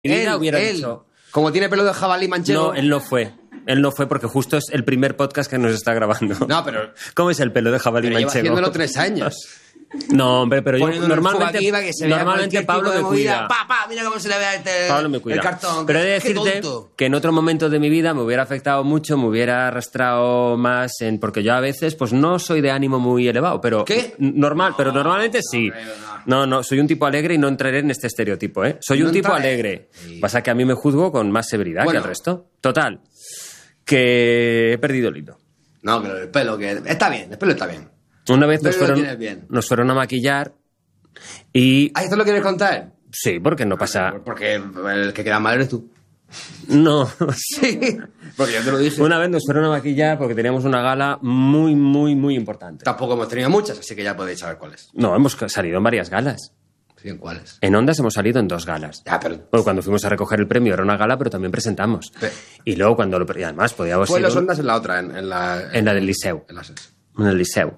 mi vida hubiera dicho... Como tiene pelo de jabalí manchego... No, él no fue. Él no fue porque justo es el primer podcast que nos está grabando. No, pero... ¿Cómo es el pelo de jabalí Lleva manchego? haciéndolo 3 años. No, hombre, pero yo normalmente Pablo me cuida. Mira cómo se le ve Pablo me cuida. el cartón. Pero he de decirte que en otro momento de mi vida me hubiera afectado mucho, me hubiera arrastrado más porque yo a veces pues no soy de ánimo muy elevado, pero ¿qué? Normal, pero normalmente sí. No, soy un tipo alegre y no entraré en este estereotipo, ¿eh? Soy un tipo alegre. Pasa que a mí me juzgo con más severidad que el resto. Total, que he perdido el hilo. No, pero el pelo está bien, el pelo está bien. Una vez nos fueron a maquillar y... ¿Esto lo quieres contar? Sí, porque no pasa... Porque el que queda mal eres tú. No. Sí, porque yo te lo dije. Una vez nos fueron a maquillar porque teníamos una gala muy, muy, muy importante. Tampoco hemos tenido muchas, así que ya podéis saber cuáles. No, hemos salido en varias galas. Sí, ¿en cuáles? En Ondas hemos salido en 2 galas. Pero... Bueno, cuando fuimos a recoger el premio era una gala, pero también presentamos. Y luego cuando y además podíamos... Pues los Ondas en la otra, en la del Liceu. En el Liceu.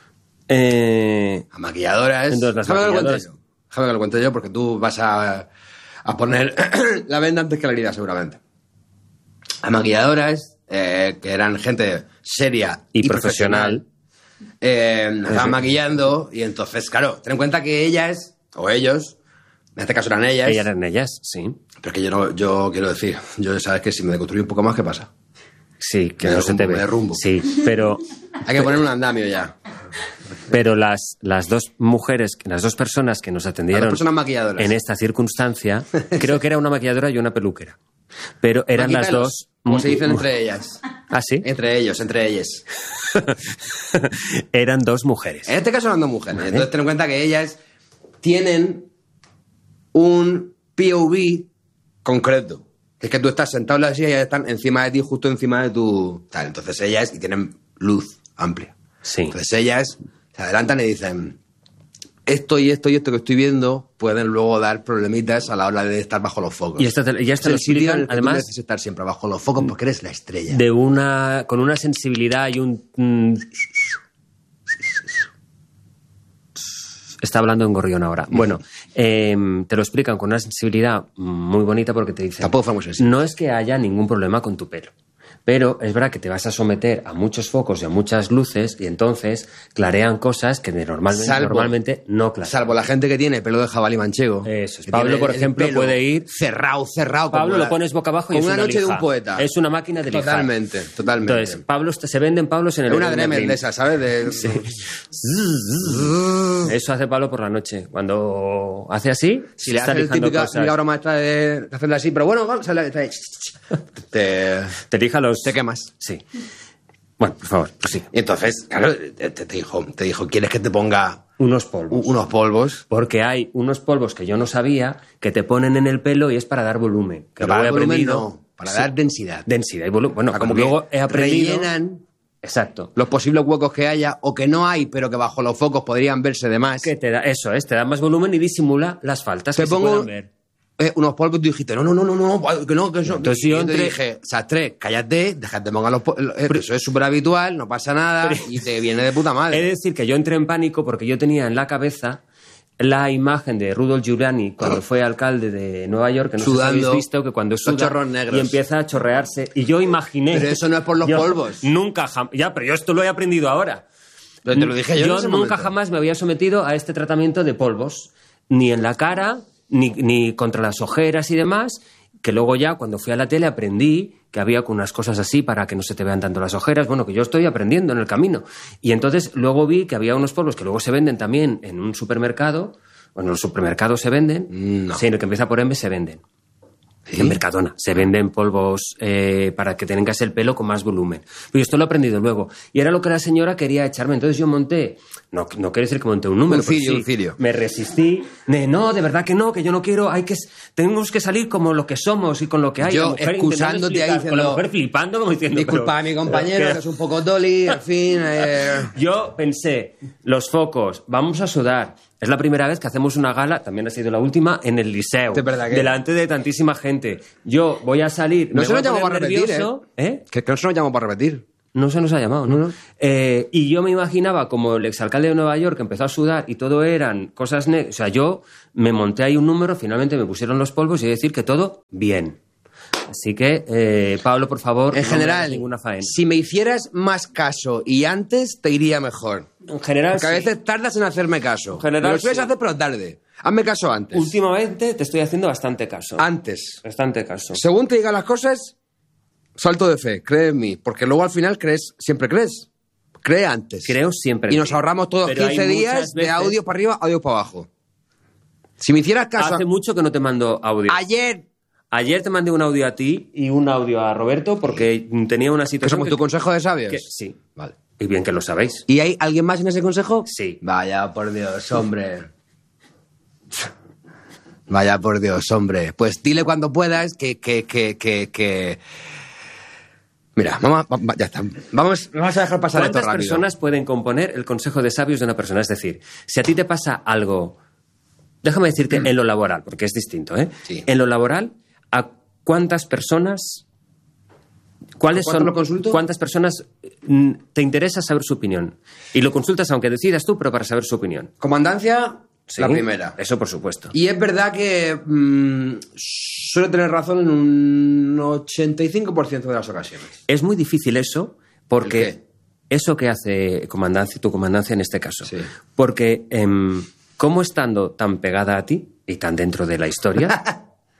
A maquilladoras. Entonces, Déjame que lo cuente yo, porque tú vas a poner la venda antes que la herida, seguramente. A maquilladoras, que eran gente seria y profesional, nos estaban maquillando, y entonces, claro, ten en cuenta que ellas, o ellos, en este caso eran ellas. Eran ellas, sí. Pero es que yo quiero decir, yo sabes que si me deconstruyo un poco más, ¿qué pasa? Sí, que no se te ve. Me derrumbo. Sí, pero... Hay que poner un andamio ya. Pero las 2 mujeres, las 2 personas que nos atendieron en esta circunstancia, creo que era una maquilladora y una peluquera. Pero eran las 2... Como se dicen entre ellas. ¿Ah, sí? Entre ellas. Eran 2 mujeres. En este caso eran 2 mujeres. ¿Vale? Entonces ten en cuenta que ellas tienen un POV concreto. Que es que tú estás sentado en la silla y ellas están encima de ti, justo encima de tu... Tal. Entonces ellas, y tienen luz amplia. Sí. Entonces ellas se adelantan y dicen, esto y esto que estoy viendo pueden luego dar problemitas a la hora de estar bajo los focos. Y esto lo explican, además... Tú debes estar siempre bajo los focos porque eres la estrella. Con una sensibilidad y un... Está hablando en gorrión ahora. Bueno, te lo explican con una sensibilidad muy bonita porque te dicen... Tampoco fue muy sensible. No es que haya ningún problema con tu pelo. Pero es verdad que te vas a someter a muchos focos y a muchas luces y entonces clarean cosas que normalmente no clarean. Salvo la gente que tiene pelo de jabalí manchego. Eso es. Pablo, por ejemplo, puede ir... Cerrado. Pablo lo pones boca abajo y es una noche lija. De un poeta. Es una máquina de lijar. Totalmente. Entonces, Pablo, se venden Pablos en el... Es una Dremel de esas, ¿sabes? Sí. Eso hace Pablo por la noche. Cuando hace así, si le hace el típico obra maestra de hacerlo así, pero bueno, vamos a te lija los... Te quemas. Sí. Bueno, por favor, pues sí. Y entonces, claro, te dijo, ¿quieres que te ponga unos polvos? Unos polvos. Porque hay unos polvos que yo no sabía que te ponen en el pelo y es para dar volumen. Que para dar volumen no, para dar densidad. Densidad y volumen. Bueno, como luego he aprendido... Rellenan... Exacto. Los posibles huecos que haya o que no hay, pero que bajo los focos podrían verse de más. Que te da, eso es, te da más volumen y disimula las faltas que se pueden ver. Unos polvos, tú dijiste, no, que no, que eso. Entonces yo te dije, Sastre, cállate, déjate pongan los polvos. Eso es súper habitual, no pasa nada y te viene de puta madre. He de decir que yo entré en pánico porque yo tenía en la cabeza la imagen de Rudolph Giuliani cuando fue alcalde de Nueva York, que no sé si habéis visto, que cuando suda y empieza a chorrearse. Y yo imaginé... Pero eso no es por los polvos. Nunca jamás... Ya, pero yo esto lo he aprendido ahora. Pero te lo dije yo. Yo nunca jamás me había sometido a este tratamiento de polvos. Ni en la cara, ni contra las ojeras y demás, que luego ya cuando fui a la tele aprendí que había unas cosas así para que no se te vean tanto las ojeras, bueno, que yo estoy aprendiendo en el camino. Y entonces luego vi que había unos polvos que luego se venden también en un supermercado, bueno, en los supermercados se venden, sí, en el que empieza por M se venden. ¿Sí? En Mercadona se venden polvos para que tengas el pelo con más volumen. Pero esto lo he aprendido luego. Y era lo que la señora quería echarme. Entonces yo monté, no quiere decir que monté un número. Un cirio. Me resistí. No, de verdad que no, que yo no quiero. Tenemos que salir como lo que somos y con lo que hay. Yo excusándote ahí diciendo... Con la mujer flipando como diciendo... Disculpa a mi compañero, que es un poco dolly, en fin... Yo pensé, los focos, vamos a sudar... Es la primera vez que hacemos una gala, también ha sido la última, en el Liceu. Delante de tantísima gente. Yo voy a salir... No se nos llama para repetir, ¿eh? Que no se nos llama para repetir. No se nos ha llamado, ¿no? Y yo me imaginaba como el exalcalde de Nueva York que empezó a sudar y todo eran cosas negras. O sea, yo me monté ahí un número, finalmente me pusieron los polvos y decir que todo bien. Así que, Pablo, por favor, en no general, me hagas ninguna faena. Si me hicieras más caso y antes, te iría mejor. En general, porque a sí. veces tardas en hacerme caso. En general, me lo sueles sí. hacer, pero tarde. Hazme caso antes. Últimamente te estoy haciendo bastante caso. Antes. Bastante caso. Según te digan las cosas, salto de fe, cree en mí. Porque luego al final siempre crees. Cree antes. Creo siempre. Y nos ahorramos todos Pero 15 hay días muchas de veces- audio para arriba, audio para abajo. Si me hicieras caso... Hace mucho que no te mando audio. Ayer te mandé un audio a ti y un audio a Roberto porque tenía una ¿Que situación... somos tu consejo de sabios? Sí. Vale. Y bien que lo sabéis. ¿Y hay alguien más en ese consejo? Sí. Vaya por Dios, hombre. Vaya por Dios, hombre. Pues dile cuando puedas que... Mira, ya está. Vamos a dejar pasar esto ¿Cuántas rápido. personas pueden componer el consejo de sabios de una persona? Es decir, si a ti te pasa algo... Déjame decirte en lo laboral, porque es distinto, ¿eh? Sí. En lo laboral, ¿a cuántas personas... ¿Cuánto lo consulto? ¿Cuántas personas te interesa saber su opinión? Y lo consultas aunque decidas tú, pero para saber su opinión. Comandancia, Sí, la primera. Eso por supuesto. Y es verdad que suele tener razón en un 85% de las ocasiones. Es muy difícil eso, porque... ¿El qué? Eso que hace tu comandancia en este caso. Sí. Porque, como estando tan pegada a ti y tan dentro de la historia,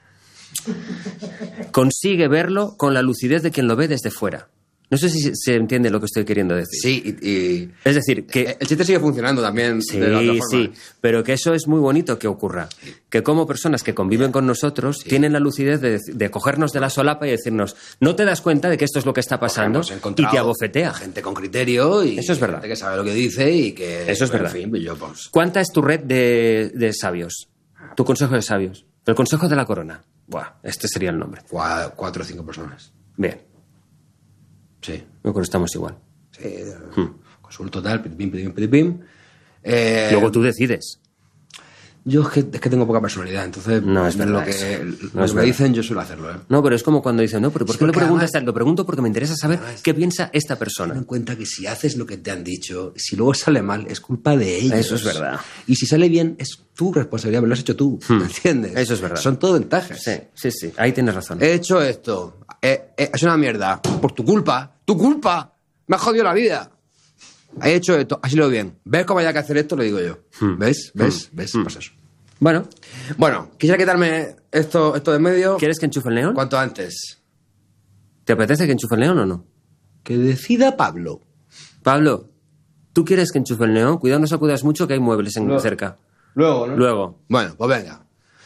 consigue verlo con la lucidez de quien lo ve desde fuera. No sé si se entiende lo que estoy queriendo decir. Sí, y Es decir, que... el chiste sigue funcionando también Sí, de la otra forma. sí, pero que eso es muy bonito que ocurra. Que como personas que conviven con nosotros tienen la lucidez de cogernos de la solapa y decirnos, no te das cuenta de que esto es lo que está pasando, Hemos y encontrado te abofetea. gente con criterio y Eso es verdad. gente que sabe lo que dice y que... Eso es verdad. En fin, pues yo, pues... ¿Cuánta es tu red de sabios? Tu consejo de sabios. El consejo de la corona. Buah, este sería el nombre. 4 o 5 personas. Bien, Sí. yo creo que estamos igual. Sí. Consulto tal, pim. Luego tú decides. Yo es que tengo poca personalidad, entonces No, es verdad lo que, eso. lo No es que me verdad. dicen yo suelo hacerlo. No, pero es como cuando dicen, no, pero ¿por Sí, qué lo porque preguntas? además- Lo pregunto porque me interesa saber qué piensa esta Ten persona. en cuenta que si haces lo que te han dicho, si luego sale mal, es culpa de ellos. Eso es verdad. Y si sale bien, es tu responsabilidad, me lo has hecho tú, ¿me entiendes? Eso es verdad. Son todo ventajas. Sí, ahí tienes razón. He hecho esto, es una mierda, por tu culpa, me has jodido la vida. He hecho esto, así lo veo bien. ¿Ves cómo hay que hacer esto? Lo digo yo. ¿Ves? Pues eso. Bueno, Bueno, quisiera quitarme esto de en medio ¿quieres que enchufe el neón? cuanto antes. ¿Te apetece que enchufe el neón o no? Que decida Pablo. Pablo, ¿tú quieres que enchufe el neón? Cuidado, no sacudas mucho que hay muebles No. cerca. Luego, ¿no? Luego. Bueno, pues venga.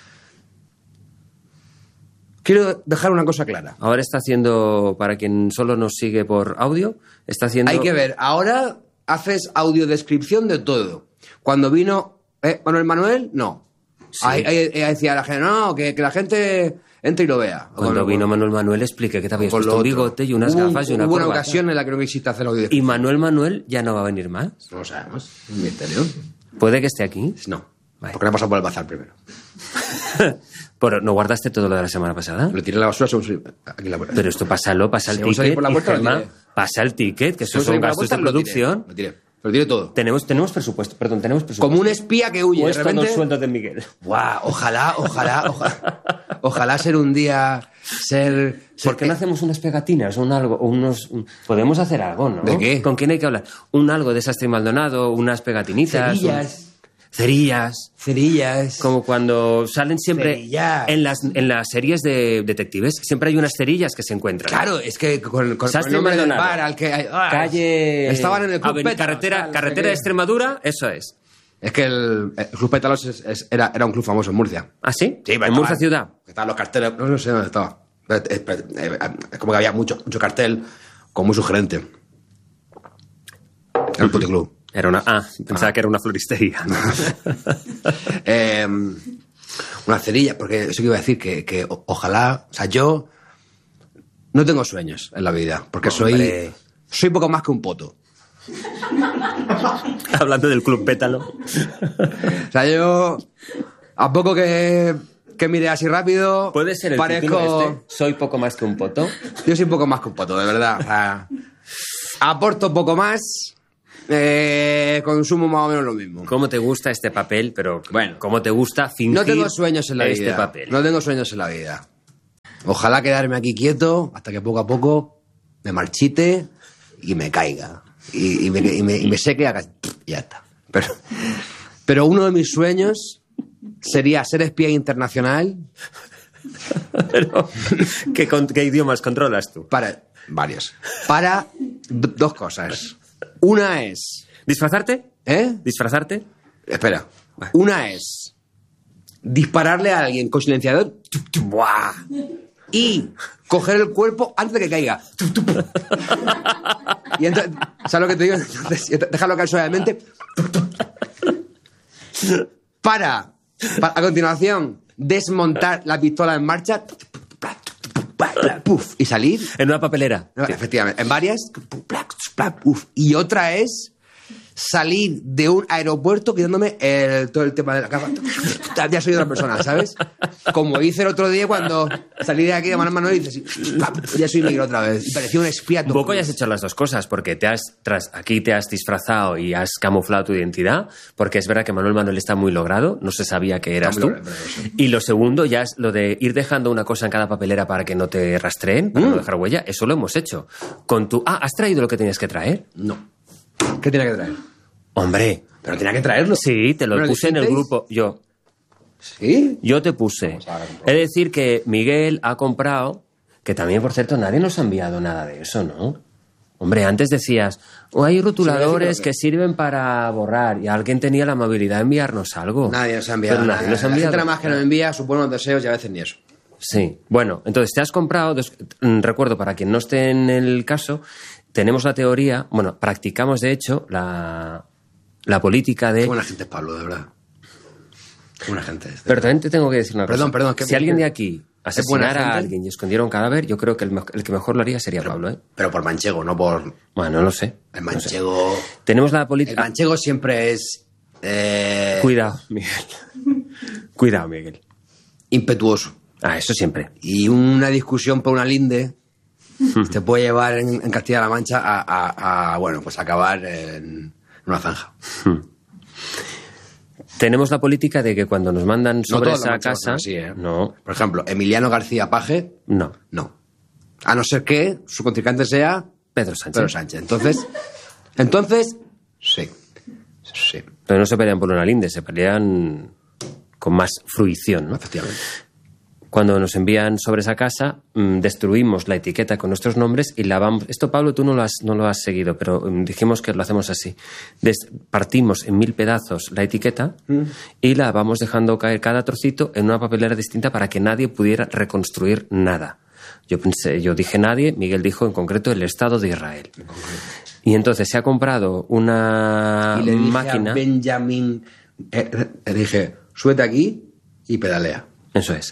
Quiero dejar una cosa clara. Ahora está haciendo, para quien solo nos sigue por audio, está haciendo... Hay que ver, ahora haces audiodescripción de todo. Cuando vino Manuel, no. Sí. Ahí decía la gente, no, que la gente entre y lo vea. Cuando vino Manuel expliqué que te habías con puesto lo un otro. bigote y unas gafas y una Hubo una corbata. ocasión en la que no quisiste hacer ¿Y audiodescripción. Manuel ya no va a venir más? No lo sabemos, es un misterio. ¿Puede que esté aquí? No, Vale. porque no ha pasado por el bazar primero. Pero, ¿no guardaste todo lo de la semana pasada? Lo tiré en la basura aquí en la puerta. Pero esto pasa el Si vamos a ir ticket, por la puerta, y, lo Gemma, diré. pasa el ticket, que eso Si vamos a son ir por la gastos de puerta, producción. Lo tiré todo. Tenemos presupuesto, perdón, tenemos presupuesto. Como un espía que huye. De Puesto repente, los sueldos de Miguel. ¡guau! Ojalá ser un día... ¿Por qué no hacemos unas pegatinas o un algo? O podemos hacer algo, ¿no? ¿De qué? ¿Con quién hay que hablar? Un algo de Sastre y Maldonado, unas pegatinitas. Cerillas. Como cuando salen siempre Cerillas. en las series de detectives, siempre hay unas cerillas que se encuentran. Claro, es que con el Sastre y nombre del Maldonado. bar al que... Calle... Estaban en el Club Pétalos, Carretera tal, no sé qué. de Extremadura, eso es. Es que el Club Pétalos era un club famoso en Murcia. ¿Ah, sí? Sí, en Murcia ciudad. Estaban los carteles, no sé dónde estaba. Es como que había mucho cartel, como muy sugerente. Era un puticlub. Pensaba que era una floristería. Una cerilla, porque eso que iba a decir, que ojalá... O sea, yo no tengo sueños en la vida, porque Hombre. soy poco más que un poto. Hablando del Club Pétalo. O sea, yo, a poco que mire así rápido, ¿Puede ser el parezco... título este? Soy poco más que un poto. Yo soy un poco más que un poto, de verdad. O sea, Aporto poco más, consumo más o menos lo mismo. ¿Cómo te gusta este papel? Pero bueno, ¿cómo te gusta fingir no tengo sueños en la este vida. papel? No tengo sueños en la vida. Ojalá quedarme aquí quieto hasta que poco a poco me marchite y me caiga. Y me seque y ya está. Pero uno de mis sueños sería ser espía internacional. Pero, ¿qué idiomas controlas tú? Varios. Para dos cosas. Una es... ¿Disfrazarte? ¿Disfrazarte? Espera. Una es dispararle a alguien con silenciador. ¡Buah! Y coger el cuerpo antes de que caiga. Y entonces, ¿sabes lo que te digo? Entonces, déjalo caer suavemente. Para, a continuación, desmontar la pistola en marcha. Y salir. En una papelera. No, efectivamente, en varias. Y otra es salir de un aeropuerto quitándome todo el tema de la capa. Ya soy otra persona, ¿sabes? Como hice el otro día cuando salí de aquí de mano en mano y dices, ya soy negro otra vez. Y parecía un espía. Un poco ya has hecho las dos cosas, porque aquí te has disfrazado y has camuflado tu identidad, porque es verdad que Manuel está muy logrado, no se sabía que eras tú. Y lo segundo ya es lo de ir dejando una cosa en cada papelera para que no te rastreen, para no dejar huella. Eso lo hemos hecho. ¿Has traído lo que tenías que traer? No. ¿Qué tenía que traer? Hombre. Pero tenía que traerlo. Sí, te lo puse en el grupo. Yo. ¿Sí? Yo te puse. Es decir, que Miguel ha comprado, que también, por cierto, nadie nos ha enviado nada de eso, ¿no? Hombre, antes decías, hay rotuladores que sirven para borrar, y alguien tenía la amabilidad de enviarnos algo. Nadie nos ha enviado Pero nada. Nadie nos ha enviado. La gente nada más que nos envía sus buenos deseos y a veces ni eso. Sí. Bueno, entonces te has comprado, recuerdo, para quien no esté en el caso, tenemos la teoría, practicamos de hecho la política de... Qué buena gente es Pablo, de verdad. Qué buena gente es. Pero también te tengo que decir una cosa. Perdón. Si alguien de aquí asesinara a alguien y escondiera un cadáver, yo creo que el que mejor lo haría sería Pablo, ¿eh? Pero por manchego, no por... Bueno, no lo sé. El manchego... No sé. Tenemos la política... El manchego siempre es... Cuidado, Miguel. Impetuoso. Eso siempre. Y una discusión por una linde te puede llevar en Castilla-La Mancha a acabar en una zanja. Tenemos la política de que cuando nos mandan sobre esa casa... Son así, ¿eh? No. Por ejemplo, Emiliano García Paje... No. A no ser que su contrincante sea... Pedro Sánchez. Entonces, sí. Pero no se pelean por una linde, se pelean con más fruición, ¿no? Efectivamente. Cuando nos envían sobre esa casa, destruimos la etiqueta con nuestros nombres y lavamos. Esto, Pablo, tú no lo has seguido, pero dijimos que lo hacemos así. Partimos en 1000 pedazos la etiqueta y la vamos dejando caer cada trocito en una papelera distinta para que nadie pudiera reconstruir nada. Yo dije nadie, Miguel dijo en concreto el Estado de Israel. Y entonces se ha comprado una y le dije máquina. A Benjamin, le dije, súbete aquí y pedalea. Eso es.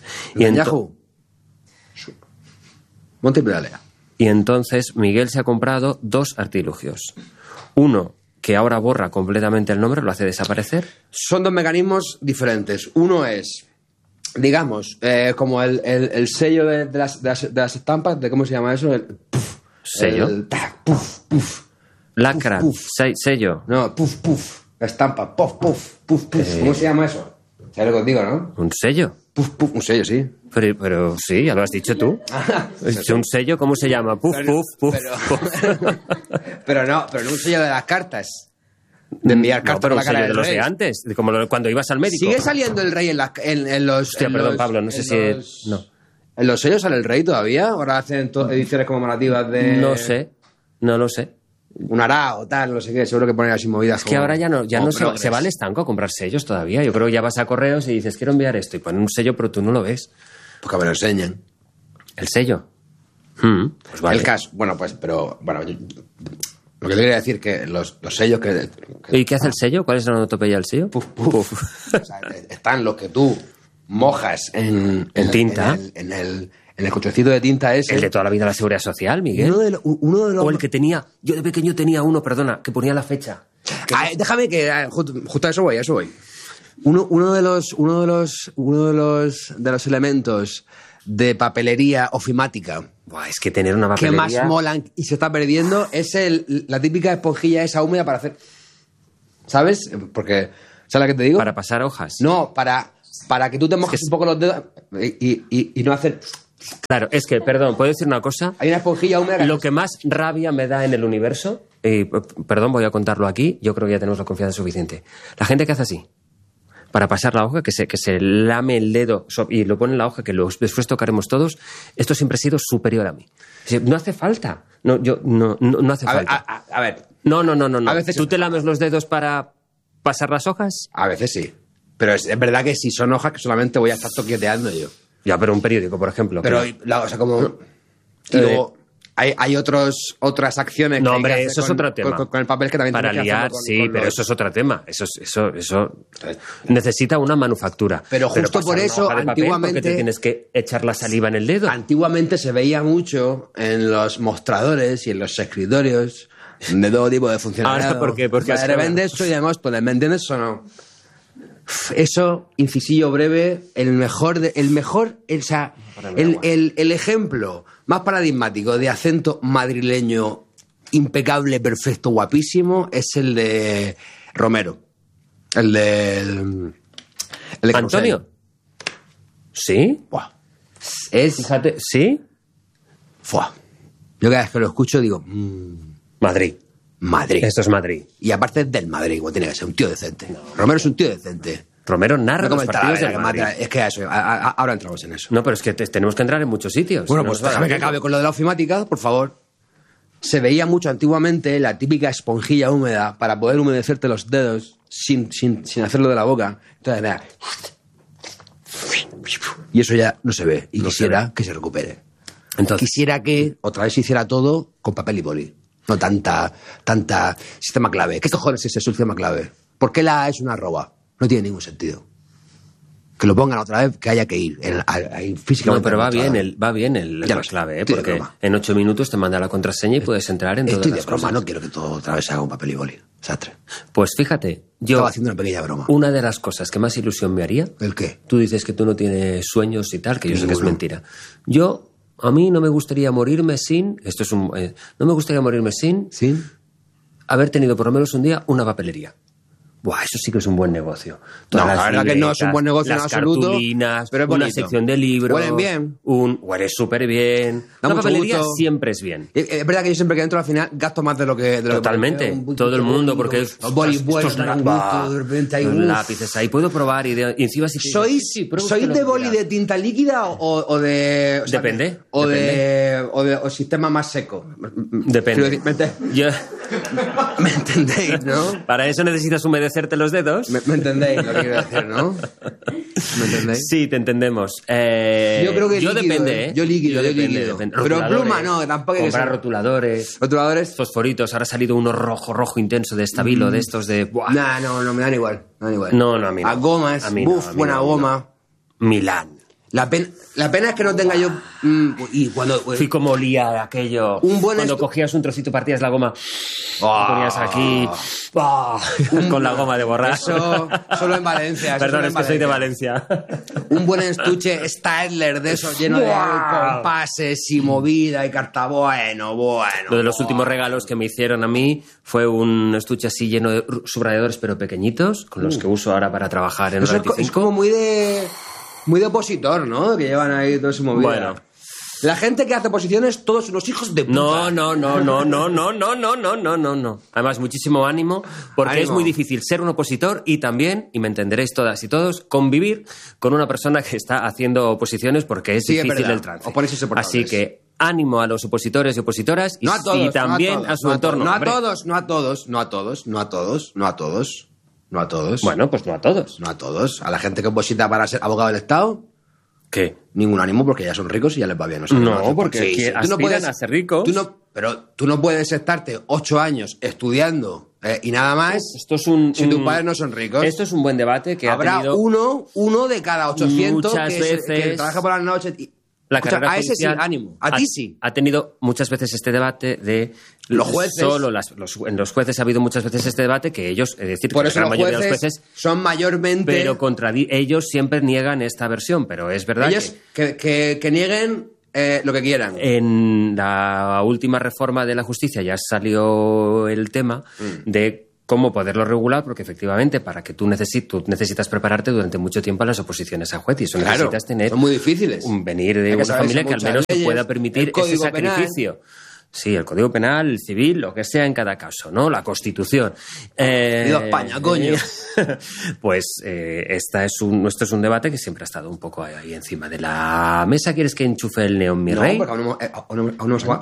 Monte y pedalea. Y entonces Miguel se ha comprado 2 artilugios. Uno que ahora borra completamente el nombre, lo hace desaparecer. Son 2 mecanismos diferentes. Uno es, digamos, como el sello de las estampas, de ¿cómo se llama eso? ¿Sello? Lacra, sello. No, la estampa, ¿Cómo se llama eso? ¿Sabes lo que os digo, no? ¿Un sello? Un sello, sí. Pero sí, ya lo has dicho tú. ¿Un sello? ¿Cómo se llama? Pero no un sello de las cartas. De enviar cartas pero a la cara del de los rey. de antes, como cuando ibas al médico. ¿Sigue saliendo el rey en los... Hostia, perdón, Pablo, no sé si... No. ¿En los sellos sale el rey todavía? ¿Ahora hacen ediciones conmemorativas de...? No lo sé. Un arao o tal, no sé qué, seguro que ponen así movidas. Es que ahora ya no se va al estanco a comprar sellos todavía. Yo creo que ya vas a correos y dices, quiero enviar esto, y ponen un sello, pero tú no lo ves. Pues que me lo enseñen. ¿El sello? Pues vale. El caso, lo que te quería decir que los sellos que... ¿Y qué hace el sello? ¿Cuál es la onomatopeya del sello? Puf. O sea, están los que tú mojas en tinta. En el cochecito de tinta ese. El de toda la vida de la Seguridad Social, Miguel. Uno de los... O el que tenía... Yo de pequeño tenía uno, perdona, que ponía la fecha. Déjame que... Justo a eso voy. Uno de los elementos de papelería ofimática Buah, es que tener una que papelería... más molan y se está perdiendo es la típica esponjilla esa húmeda para hacer... ¿Sabes? Porque... ¿Sabes lo que te digo? Para pasar hojas. No, para que tú te mojes un poco los dedos y no hacer... Claro, es que, perdón, ¿puedo decir una cosa? Hay una esponjilla húmeda... Lo que más rabia me da en el universo, perdón, voy a contarlo aquí, yo creo que ya tenemos la confianza suficiente. La gente que hace así, para pasar la hoja, que se lame el dedo y lo pone en la hoja, que después tocaremos todos, esto siempre ha sido superior a mí. No hace falta. No hace falta. A ver. No. A veces ¿Tú te lames los dedos para pasar las hojas? A veces sí. Pero es verdad que si son hojas que solamente voy a estar toqueteando yo. Ya, pero un periódico, por ejemplo. Pero, o sea, como... Y luego hay otras acciones... No, que hombre, hay que hacer eso es otro tema. Con el papel que también... Para tienes que liar, hacerlo sí, con pero los- eso es otro tema. Eso necesita una manufactura. Pero justo pasar por una eso, hoja de papel, antiguamente- ¿por qué te tienes que echar la saliva en el dedo? Antiguamente se veía mucho en los mostradores y en los escritorios de todo tipo de funcionariado. Ahora, ¿por qué? Porque has de repente esto y además, ¿me entiendes o no? Eso, incisillo breve, el ejemplo más paradigmático de acento madrileño impecable, perfecto, guapísimo, es el de Romero. El de ¿Antonio? ¿Sí? Buah. Es... Fíjate, ¿sí? Fuah. Yo cada vez que lo escucho digo, Madrid. Madrid. Esto es Madrid. Y aparte es del Madrid, como tiene que ser, un tío decente. Romero es un tío decente. Romero narra No como los el partidos Talavera, del que Madrid. mata. Es que eso, ahora entramos en eso. No, pero es que tenemos que entrar en muchos sitios. Bueno, No pues nos va a dar déjame que tiempo. acabe con lo de la ofimática, por favor. Se veía mucho antiguamente la típica esponjilla húmeda para poder humedecerte los dedos sin hacerlo de la boca. Entonces, mira. Y eso ya no se ve. Y No quisiera se ve. que se recupere. Entonces, Quisiera que otra vez se hiciera todo con papel y boli. No tanta sistema clave. ¿Qué cojones es ese sistema clave? ¿Por qué la A es una arroba? No tiene ningún sentido. Que lo pongan otra vez, que haya que ir. Ahí físicamente. no, pero va bien Ya la lo sé, clave, estoy de porque broma. en 8 minutos te manda la contraseña y puedes entrar en todas Estoy de las broma, cosas. no quiero que todo otra vez se haga un papel y boli. Desastre. Pues fíjate, yo, Estaba haciendo una pequeña broma. una de las cosas que más ilusión me haría, ¿El qué? tú dices que tú no tienes sueños y tal, que yo sé que es Ninguno. mentira. A mí no me gustaría morirme sin, no me gustaría morirme sin ¿Sí? haber tenido por lo menos un día una papelería. Buah, eso sí que es un buen negocio. Todas No, la las verdad que no es un libretas, buen negocio en las absoluto, cartulinas, pero es una bonito. sección de libros. Huelen bien. Huele súper bien. Da Una mucho papelería gusto. siempre es bien. Es verdad que yo siempre que entro al final gasto más de lo que... Totalmente. Todo el mundo, porque es... Los bolis buenos, estos dan gusto, de repente hay... los uf. lápices ahí. Puedo probar y encima si te ¿Sois, sí, prueba ¿sois usted lo de que boli quiera. de tinta líquida o de... o sea, Depende, O depende. o sistema más seco? Depende. Quiero decir, Yo- ¿me entendéis, no? Para eso necesitas humedecerte los dedos. ¿Me entendéis lo que quiero decir, no? ¿Me entendéis? Sí, te entendemos. Yo creo que líquido, depende, ¿eh? yo líquido. Pero Rotuladores, pluma no, tampoco hay que comprar ser- rotuladores, Rotuladores... fosforitos. Ahora ha salido uno rojo intenso de Stabilo, de estos de... ¡buah! Nah, no, me dan igual. Me dan igual. No, a mí no. A gomas, A mí no, buf, a mí buena no, a mí goma. Milán. La pena es que no tenga yo... y cuando... Fui como olía aquello. Un buen Cuando estu- cogías un trocito, partías la goma, Ah. ponías aquí, con la goma de borrar. Eso solo en Valencia. eso Perdón, solo es en que soy de Valencia. Valencia. Un buen estuche Stadler de esos lleno de ¡Buah! compases y movida y carta. Bueno. Lo de los últimos regalos que me hicieron a mí fue un estuche así lleno de subrayadores, pero pequeñitos, con los que uso ahora para trabajar en Eso Radio es como muy de opositor, ¿no? Que llevan ahí todo su movida. Bueno. La gente que hace oposiciones, todos unos hijos de puta. No. Además, muchísimo ánimo, porque Ánimo. es muy difícil ser un opositor y también, y me entenderéis todas y todos, convivir con una persona que está haciendo oposiciones porque es Sí, es difícil verdad. el trance. Os ponéis insoportables. Así que ánimo a los opositores y opositoras y, No a todos, y también no a su entorno. No a Hombre, todos, no a todos. Bueno, pues no a todos. No a todos. A la gente que oposita para ser abogado del Estado, ¿Qué? ningún ánimo porque ya son ricos y ya les va bien. No, porque aspiran a ser ricos. Pero tú no puedes estarte 8 años estudiando y nada más Esto es un... si tus padres no son ricos. Esto es un buen debate que Habrá ha tenido... uno de cada 800 muchas que veces- trabaja por las noches. la Escucha, carrera a ese sí, judicial ánimo. A ti sí. ha tenido muchas veces este debate de Los jueces. Solo en los jueces ha habido muchas veces este debate que ellos, es decir, Por que eso la los gran mayoría de los jueces jueces, son mayormente... pero ellos siempre niegan esta versión, pero es verdad ellos que nieguen lo que quieran. en la última reforma de la justicia ya salió el tema de cómo poderlo regular, porque efectivamente para que tú necesitas prepararte durante mucho tiempo a las oposiciones a juez y eso Claro, necesitas tener son muy difíciles. Venir de Hay que una saberse familia que al muchas menos te leyes, pueda permitir el Código ese sacrificio. Sí, el Código Penal, el civil, lo que sea en cada caso, ¿no? La Constitución. ¡Viva España, coño! Pues esto es un debate que siempre ha estado un poco ahí encima de la mesa. ¿Quieres que enchufe el neón, mi rey? No, porque aún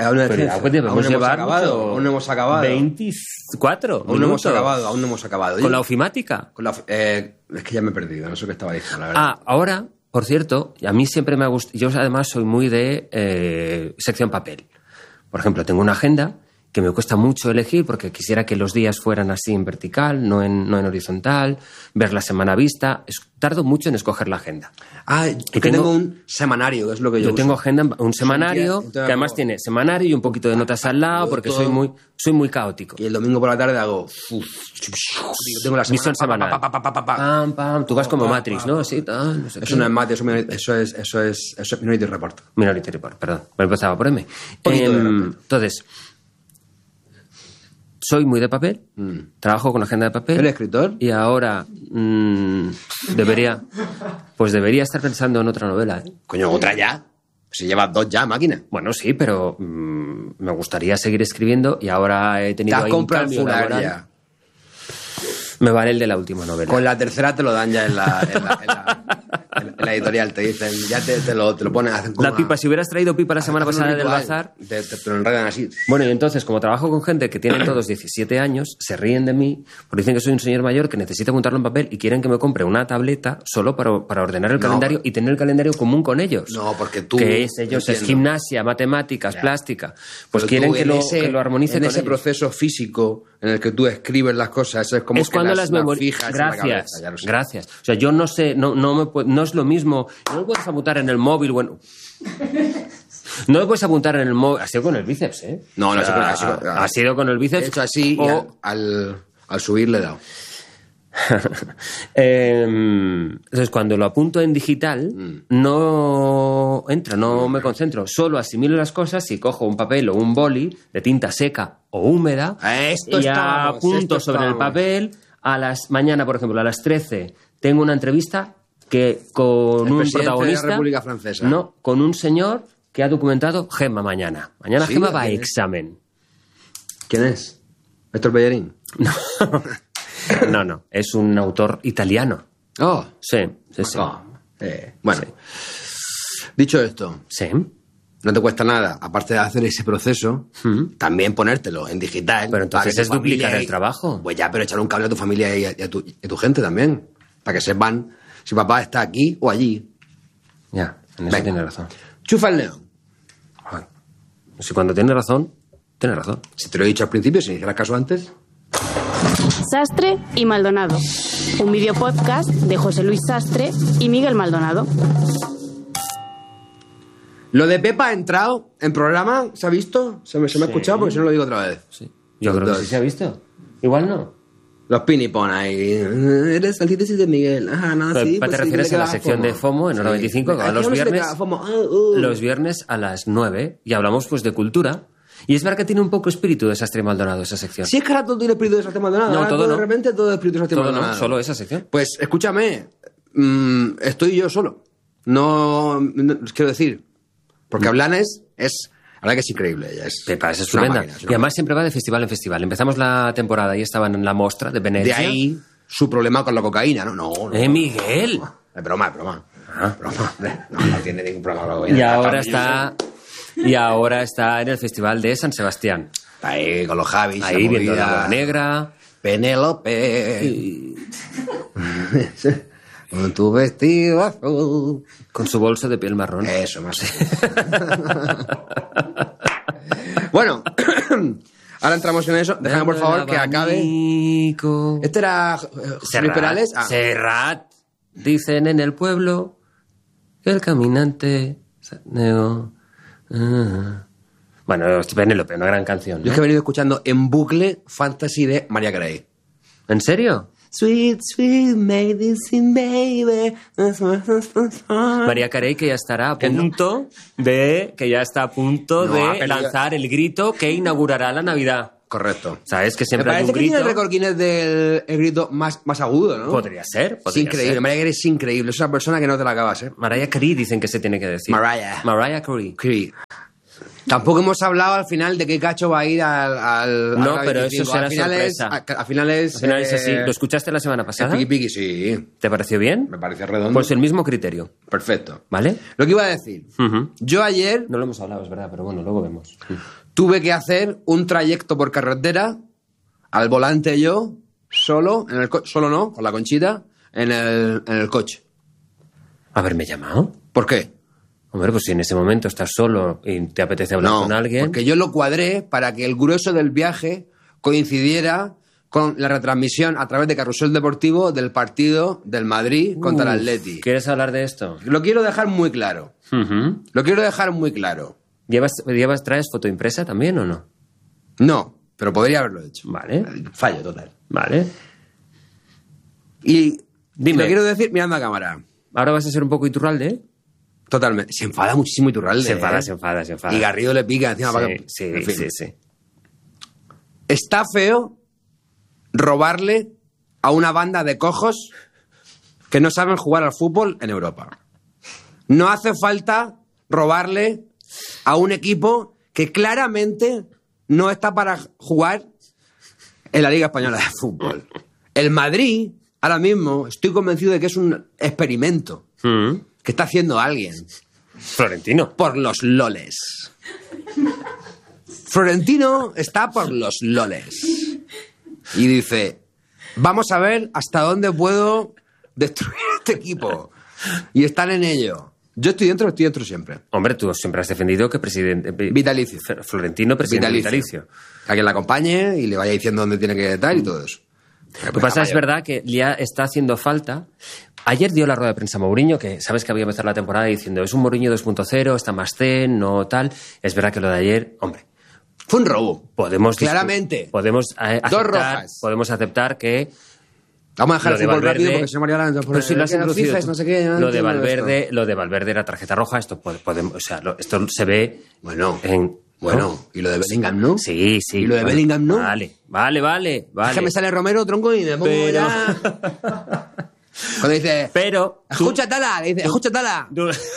no hemos acabado. 24 Aún no hemos acabado. ¿Con la ofimática? Es que ya me he perdido, no sé qué estaba diciendo, la verdad. Ahora, por cierto, a mí siempre me ha gustado... Yo además soy muy de sección papel. Por ejemplo, tengo una agenda que me cuesta mucho elegir porque quisiera que los días fueran así en vertical, no en horizontal, ver la semana vista. Tardo mucho en escoger la agenda. Yo tengo un semanario, es lo que yo uso. Tengo agenda, un semanario, que además tiene semanario y un poquito de notas al lado, porque soy muy caótico. Y el domingo por la tarde hago... tengo la Visión semanal. Pam, pam. Tú vas como Matrix, ¿no? Así, no sé eso no es Mate, eso es Minority Report. Minority Report, perdón. Me empezaba por M. Entonces... Soy muy de papel, trabajo con agenda de papel. ¿Eres escritor? Y ahora debería estar pensando en otra novela. Coño, otra ya. Si llevas 2 ya, máquina. Bueno, sí, pero me gustaría seguir escribiendo y ahora he tenido ahí un cambio laboral. Ya. Me vale el de la última novela. Con la tercera te lo dan ya en la editorial. Te dicen, ya te lo ponen. Hacen como la pipa, si hubieras traído pipa la semana pasada del bazar. Te lo enredan así. Bueno, y entonces, como trabajo con gente que tienen todos 17 años, se ríen de mí porque dicen que soy un señor mayor que necesita apuntarlo en papel y quieren que me compre una tableta solo para ordenar el calendario y tener el calendario común con ellos. No, porque tú... Que es gimnasia, matemáticas, plástica. Pues pero quieren que lo armonicen en con ese ellos. Proceso físico en el que tú escribes las cosas, eso es como cuando las fijas. Gracias. O sea, yo no sé, no es lo mismo. No lo puedes apuntar en el móvil, bueno. No lo puedes apuntar en el móvil. Ha sido con el bíceps, ¿eh? No, ha sido con el bíceps. He hecho así y al subir le he dado. Entonces, cuando lo apunto en digital, no me concentro. Solo asimilo las cosas y cojo un papel o un boli de tinta seca o húmeda y apunto sobre el papel. Mañana, por ejemplo, a las 13 tengo una entrevista con un protagonista. De la República Francesa. No, con un señor que ha documentado Gemma mañana. Mañana Gemma va a examen. ¿Quién es? ¿Héctor Bellerín? No, es un autor italiano. Oh. Sí. Bueno, dicho esto, sí. No te cuesta nada, aparte de hacer ese proceso, también ponértelo en digital. Pero entonces es duplicar el trabajo. Pues ya, pero echar un cable a tu familia y a tu gente también, para que sepan si papá está aquí o allí. Ya, en eso tiene razón. Chufa el león. Ay. Si cuando tiene razón, tiene razón. Si te lo he dicho al principio, si me hicieras caso antes... Sastre y Maldonado, un videopodcast de José Luis Sastre y Miguel Maldonado. Lo de Pepa ha entrado en programa, ¿se ha visto? ¿Se me ha escuchado? Porque si no lo digo otra vez. Sí. Yo creo que sí se ha visto. Igual no. Los pinipon ahí. Eres antítesis de Miguel. Sí, pues te refieres a la sección de FOMO en 95, que va los viernes a las 9 y hablamos pues de cultura. Y es verdad que tiene un poco espíritu de Sastre Maldonado esa sección. Si es que ahora todo tiene espíritu de Sastre Maldonado. No, todo no. De repente todo es espíritu de Sastre Maldonado. No, solo esa sección. Pues escúchame, estoy yo solo. No quiero decir, porque Blanes es... La verdad que es increíble. Pepa, es estupenda. Y además siempre va de festival en festival. Empezamos la temporada y estaban en la mostra de Venecia. De ahí su problema con la cocaína, ¿no? No. Miguel. Es broma. Broma. No tiene ningún problema con la cocaína. Y ahora está en el festival de San Sebastián. Ahí con los Javis. Ahí viendo la Bola Negra. Penélope. Con tu vestido azul. Con su bolso de piel marrón. Eso, más. Bueno, ahora entramos en eso. Déjame, por favor, que acabe. Este era Luis Perales. Serrat. Dicen en el pueblo que el caminante Bueno, Penélope, una gran canción, ¿no? Yo es que he venido escuchando en bucle Fantasy de Mariah Carey. ¿En serio? Sweet, sweet medicine, baby. Mariah Carey que ya estará a punto de lanzar el grito que inaugurará la Navidad. Correcto. ¿Sabes? Que siempre Me hay un parece que grito. tiene el récord Guinness del el grito más agudo, ¿no? Podría ser. Es increíble. Mariah Carey es increíble. Es una persona que no te la acabas, ¿eh? Mariah Carey dicen que se tiene que decir. Mariah Carey. Carey. Tampoco hemos hablado al final de qué cacho va a ir al No, al pero 25. eso será al final sorpresa. Al final es así. ¿Lo escuchaste la semana pasada? el Piki Piki, sí. ¿Te pareció bien? Me parece redondo. Pues el mismo criterio. Perfecto. ¿Vale? Lo que iba a decir. Ujú. Yo ayer No lo hemos hablado, es verdad, pero bueno, luego vemos. tuve que hacer un trayecto por carretera, al volante yo, solo, solo no, con la Conchita, en el coche. ¿Haberme llamado? ¿Por qué? Hombre, pues si en ese momento estás solo y te apetece hablar con alguien... porque yo lo cuadré para que el grueso del viaje coincidiera con la retransmisión a través de Carrusel Deportivo del partido del Madrid contra el Atleti. ¿Quieres hablar de esto? Lo quiero dejar muy claro. Ujú. Lo quiero dejar muy claro. ¿Traes foto impresa también o no? No, pero podría haberlo hecho. Vale, Fallo total. vale. Y Dime. lo quiero decir mirando a cámara. ¿Ahora vas a ser un poco Iturralde, eh? Totalmente. Se enfada muchísimo Iturralde. Se enfada, ¿eh? se enfada, se enfada. Y Garrido le pica encima. Sí, En fin. sí. Está feo robarle a una banda de cojos que no saben jugar al fútbol en Europa. No hace falta robarle a un equipo que claramente no está para jugar en la Liga Española de Fútbol. El Madrid, ahora mismo, estoy convencido de que es un experimento Mm. que está haciendo alguien Florentino. por los loles. Florentino está por los loles. Y dice, vamos a ver hasta dónde puedo destruir este equipo. Y están en ello. Yo estoy dentro siempre. Hombre, tú siempre has defendido que presidente... Vitalicio. Florentino, presidente vitalicio. A quien la acompañe y le vaya diciendo dónde tiene que estar y todo eso. Lo que pasa es verdad que ya está haciendo falta. Ayer dio la rueda de prensa Mourinho, que sabes que había empezado la temporada diciendo es un Mourinho 2.0, está más zen, no tal. Es verdad que lo de ayer, hombre, Fue un robo. podemos... Claramente. Podemos Dos rojas. Podemos aceptar que... Vamos a dejar Lo el de fútbol Valverde- rápido porque si no Mariana nos pone, Pero si lo has "Que los introducido FIFAs, tú. no sé qué, no lo de entiendo Valverde, esto". lo de Valverde era tarjeta roja, esto podemos, o sea, esto se ve Bueno, en... bueno. Y lo de Bellingham, ¿no? Sí, sí. ¿Y lo de bueno, Bellingham, no? Vale. Es que me sale Romero, tronco, y me pongo Pero- ya... Cuando dice... Pero... Escucha, Tala. Le dice, escucha, Tala.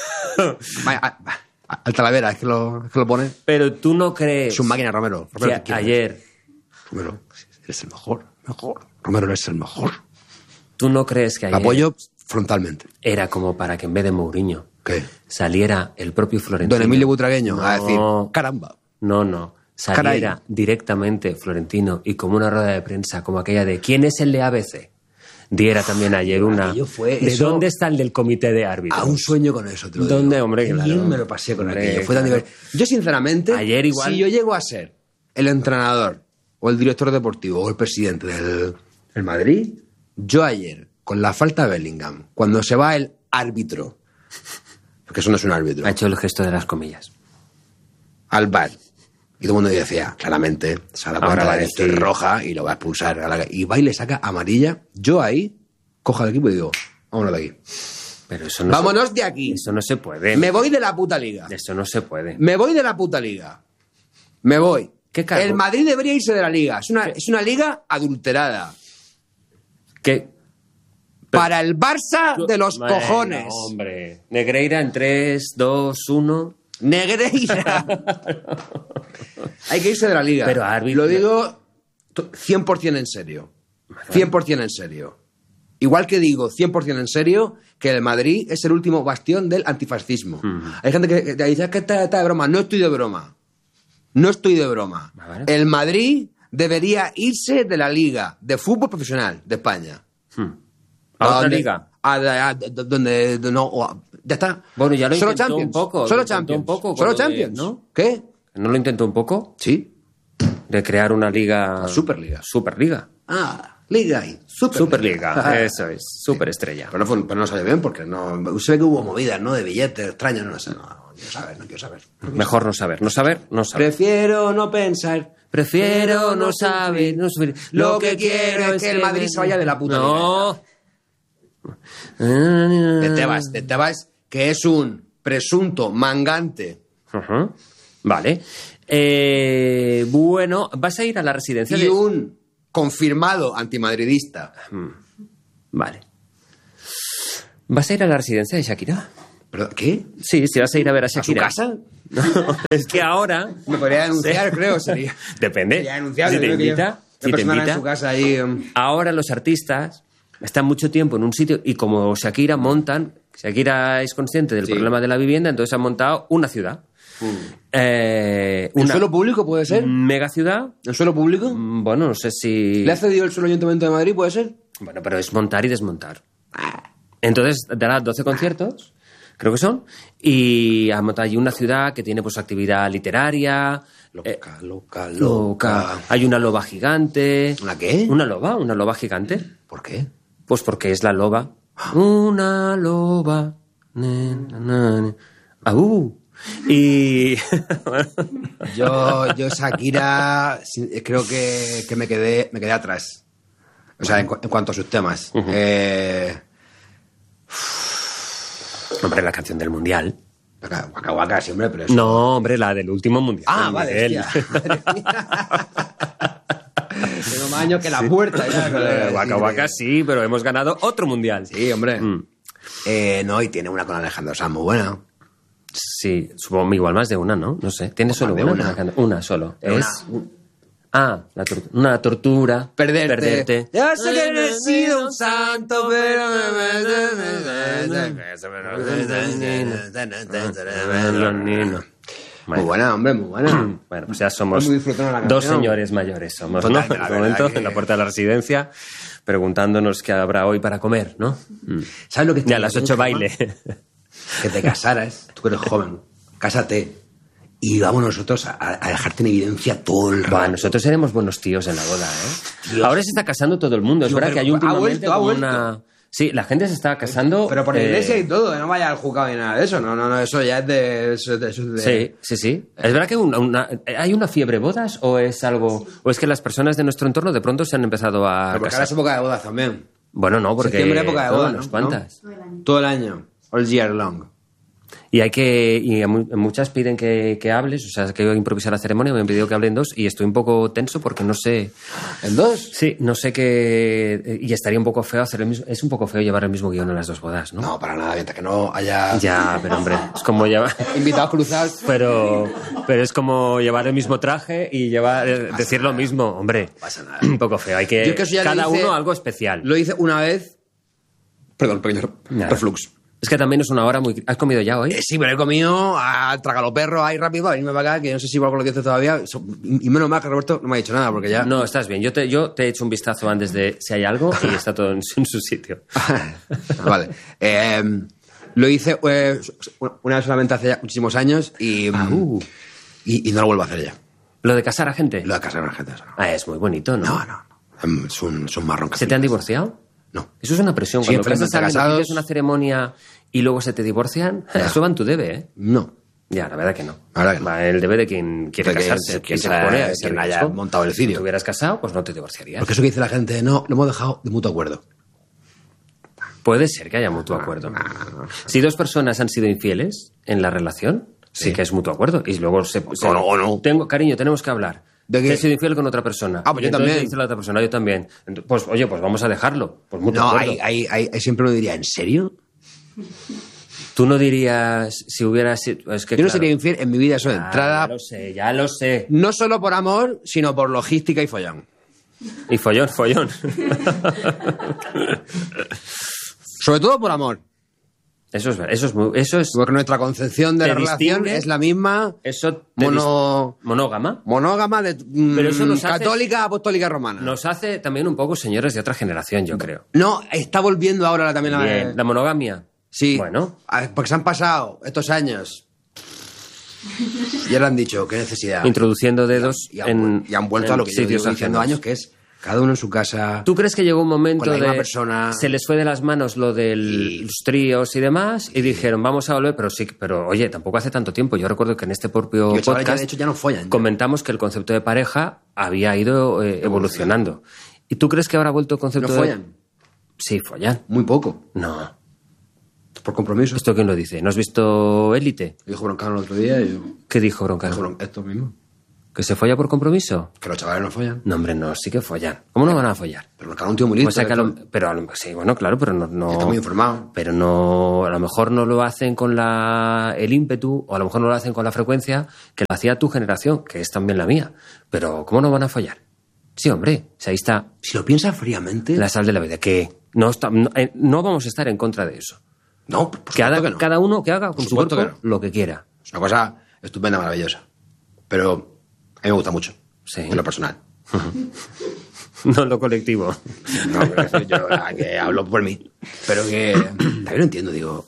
Vaya, al Talavera, es que lo pone. Pero tú no crees Es un máquina, Romero. que Romero, ¿quién es? ayer... Romero, eres el mejor. Romero, eres el mejor. ¿Tú no crees que ayer Apoyo frontalmente. era como para que en vez de Mourinho ¿Qué? saliera el propio Florentino? Don Emilio Butragueño a No. decir, caramba. No. Saliera Caray. directamente Florentino y como una rueda de prensa, como aquella de ¿quién es el de ABC? Diera también ayer una... aquello fue- ¿De eso- dónde está el del comité de árbitros? A un sueño con eso, te lo ¿Dónde, digo. hombre? Qué Claro. bien me lo pasé con Hombre, aquello. Fue tan claro. divertido. Yo, sinceramente, Ayer igual- si yo llego a ser el entrenador o el director deportivo o el presidente del Madrid, yo ayer, con la falta de Bellingham, cuando se va el árbitro, porque eso no es un árbitro, Ha hecho el gesto de las comillas. al bar, y todo el mundo decía, claramente, se da Ahora cuenta va a de que esto es decir- roja y lo va a expulsar. Y va y le saca amarilla. Yo ahí cojo al equipo y digo, vámonos de aquí. Pero eso no Vámonos de aquí. Eso no se puede. Me voy de la puta liga. Eso no se puede. Me voy de la puta liga. Me voy. ¿Qué cargo? El Madrid debería irse de la liga. Es una liga adulterada. ¿Qué? Para el Barça de los Bueno, cojones. Hombre. Negreira en 3, 2, 1... Negreira. Hay que irse de la liga. Pero árbitro- Lo digo 100% en serio. 100% en serio. Igual que digo 100% en serio que el Madrid es el último bastión del antifascismo. Hay gente que te dice que está de broma. No estoy de broma. No estoy de broma. Vale. El Madrid debería irse de la liga de fútbol profesional de España. ¿A otra donde- liga? donde no, ya está. Bueno, ya lo Solo intentó Champions. un poco, Solo lo intentó Champions. un poco con Solo lo de- Champions. ¿no? ¿Qué? ¿No lo intentó un poco? Sí. De crear una liga... Superliga. Superliga. Liga y Superliga, eso es. Superestrella. Pero no salió bien porque no. Se ve que hubo movidas, ¿no? De billetes extraños, no sé. No. quiero saber. Mejor no saber. Prefiero no pensar. Prefiero no saber. Lo que quiero es que el Madrid se vaya de la puta No. De Tebas, que es un presunto mangante. Ajá. Vale. Bueno, vas a ir a la residencia Y un confirmado antimadridista. Vale. ¿Vas a ir a la residencia de Shakira? ¿Pero qué? Sí, vas a ir a ver a ¿A su Shakira. casa? No, es que ahora... Me podría denunciar, creo, sería. Depende. Sería denunciable. Si te invita... Una persona en su casa ahí... Ahora los artistas están mucho tiempo en un sitio y como Shakira montan... Shakira es consciente del problema de la vivienda, entonces han montado una ciudad. ¿El suelo público puede ser? Mega ciudad. ¿El suelo público? Bueno, no sé si... ¿Le ha cedido el suelo Ayuntamiento de Madrid, puede ser? Bueno, pero es montar y desmontar. Entonces dará 12 conciertos, creo que son, y ha montado allí una ciudad que tiene pues actividad literaria. Loca. Hay una loba gigante. ¿Una qué? Una loba gigante. ¿Por qué? Pues porque es la loba. Una loba. Y... Yo Shakira, creo que me quedé atrás. O sea, en cuanto a sus temas. Hombre, la canción del Mundial. Waka Waka, sí, hombre, pero eso... No, hombre, la del último Mundial. Ah, vale, hostia. Tengo más años que la puerta. Waka Waka sí, pero hemos ganado otro Mundial. Sí, hombre. No, y tiene una con Alejandro Sanz muy buena. Sí, supongo igual más de una, ¿no? No sé. ¿Tiene solo una? Una solo. Una tortura. Perderte. Ya sé que no he sido un santo, pero... Muy buena, hombre, muy buena. Bueno, pues ya somos dos señores mayores, somos, ¿no? En este momento, en la puerta de la residencia, preguntándonos qué habrá hoy para comer, ¿no? ¿Sabes lo que Y a las 8 baile. Que te casaras, tú que eres joven, cásate y vamos nosotros a dejarte en evidencia todo el rato. Bueno, nosotros seremos buenos tíos en la boda, ¿eh? Dios. Ahora se está casando todo el mundo. Es verdad que hay últimamente ha vuelto. una... Sí, la gente se está casando... Pero por la iglesia y todo, no vaya al juzgado ni nada de eso. No, eso ya es de... Eso es de... Sí. Es verdad que hay una fiebre bodas o es algo... O es que las personas de nuestro entorno de pronto se han empezado a Pero porque casar. ahora es época de bodas también. Bueno, no, porque... Septiembre época de bodas, ¿no? ¿Cuántas? Todo el año. All year long. Y muchas piden que hables, o sea, que yo improvisar la ceremonia, me han pedido que hable en 2 y estoy un poco tenso porque no sé... ¿En 2? Sí, no sé qué... Y estaría un poco feo hacer el mismo... Es un poco feo llevar el mismo guión en las dos bodas, ¿no? No, para nada, mientras que no haya... Ya, pero hombre, es como llevar... Invitados cruzados. Pero es como llevar el mismo traje y decir lo mismo, hombre. No pasa nada. Un poco feo, hay que... Yo es que eso ya cada uno algo especial. Lo hice una vez... Perdón, pequeño reflux. Es que también es una hora muy... ¿Has comido ya hoy? Sí, pero he comido a trágalo perro ahí rápido a venirme para acá, que no sé si igual con lo que dices todavía. Y menos mal que Roberto no me ha dicho nada, porque ya... No, estás bien. Yo te he hecho un vistazo antes de si hay algo y está todo en su sitio. Vale. Lo hice una vez solamente hace ya muchísimos años y no lo vuelvo a hacer ya. ¿Lo de casar a gente? Lo de casar a la gente, eso no. Es muy bonito, ¿no? No. Es un marrón. ¿Se te han divorciado? No. Eso es una presión. Sí, Cuando casas a alguien, casados... pides una ceremonia y luego se te divorcian, eso va en tu debe, ¿eh? No. Ya, la verdad que no. La verdad que no. Va el debe de quien quiere casarse. Quien se pone a ese quien haya riesgo. montado el cirio. Si te hubieras casado, pues no te divorciarías. Porque eso que dice la gente, no, lo hemos dejado de mutuo acuerdo. Puede ser que haya mutuo acuerdo. Si dos personas han sido infieles en la relación, sí que es mutuo acuerdo. Y luego O no. Cariño, tenemos que hablar. ¿De qué? He sido infiel con otra persona. Pues yo también. Dice la otra persona, yo también. Pues oye, pues vamos a dejarlo. Pues mutuo acuerdo. Hay siempre uno diría, ¿en serio? Tú no dirías si hubiera sido... Es que, yo no sería infiel en mi vida, eso de entrada. Ya lo sé. No solo por amor, sino por logística y follón. Y follón. Sobre todo por amor. Eso es Porque nuestra concepción de la relación es la misma. Eso monógama. Pero eso nos católica, apostólica, romana. Nos hace también un poco señores de otra generación, yo creo. No, está volviendo ahora también la monogamia. Sí. Bueno. Porque se han pasado estos años. Y ahora han dicho, qué necesidad. Introduciendo dedos y han vuelto a lo que yo llevo diciendo años, que es Cada uno en su casa. ¿Tú crees que llegó un momento con la misma de persona. se les fue de las manos lo de los tríos y demás y dijeron vamos a volver, pero oye, tampoco hace tanto tiempo. Yo recuerdo que en este propio Y chavales, podcast de hecho ya no follan. Ya. comentamos que el concepto de pareja había ido evolucionando. ¿Y tú crees que ahora ha vuelto el concepto ¿No de...? follan? Sí, follan. Muy poco. No. Por compromiso. ¿Esto quién lo dice? ¿No has visto Élite? Dijo Broncano el otro día y yo... ¿Qué dijo Broncano? Esto mismo. ¿Que se folla por compromiso? Que los chavales no follan. No, hombre, no, sí que follan. ¿Cómo no van a follar? Pero Broncano es un tío muy listo. O sea que sí, bueno, claro, pero no... Está muy informado. Pero no, a lo mejor no lo hacen con el ímpetu, o a lo mejor no lo hacen con la frecuencia que lo hacía tu generación, que es también la mía. Pero ¿cómo no van a follar? Sí, hombre, o sea, ahí está Si lo piensas fríamente... la sal de la vida, que no vamos a estar en contra de eso. No, por supuesto que no. Cada uno que haga con su supuesto cuerpo que no. lo que quiera. Es una cosa estupenda, maravillosa. Pero a mí me gusta mucho. Sí. En lo personal. No en lo colectivo. No, pero yo que hablo por mí. Pero que... También lo entiendo, digo...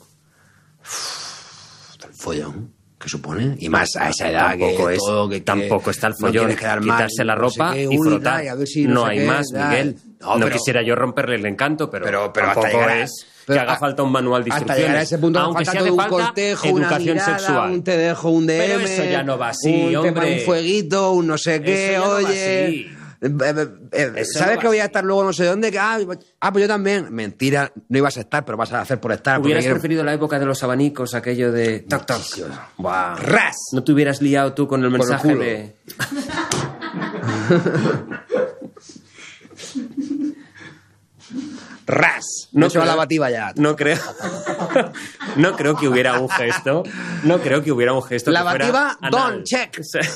El follón que supone. Y más a esa edad tampoco está el no follón. quieres quedar Quitarse mal, la no sé ropa qué, y frotar. a ver si no sé hay qué, más, tal. Miguel. No pero- quisiera yo romperle el encanto, pero hasta tampoco llegar a- es pero que haga falta un manual de hasta instrucciones. llegar a ese punto aunque falta sí todo hace un falta cortejo, educación una mirada, sexual. un te dejo, un DM, Pero eso ya no va así, un fueguito, un no sé qué, Eso ya no va oye... así. Eso ¿Sabes no que va voy a así. estar luego no sé dónde? Pues yo también. Mentira, no ibas a estar, pero vas a hacer por estar. porque ¿Hubieras quiero- preferido la época de los abanicos, aquello de toc toc? Buah. ¡Ras! ¿No te hubieras liado tú con el el mensaje culo. de... ¡Ras! No No se va creo- la bativa ya. No creo. No creo que hubiera un gesto. No creo que hubiera un gesto. La que fuera bativa, anal. don, check. O sea,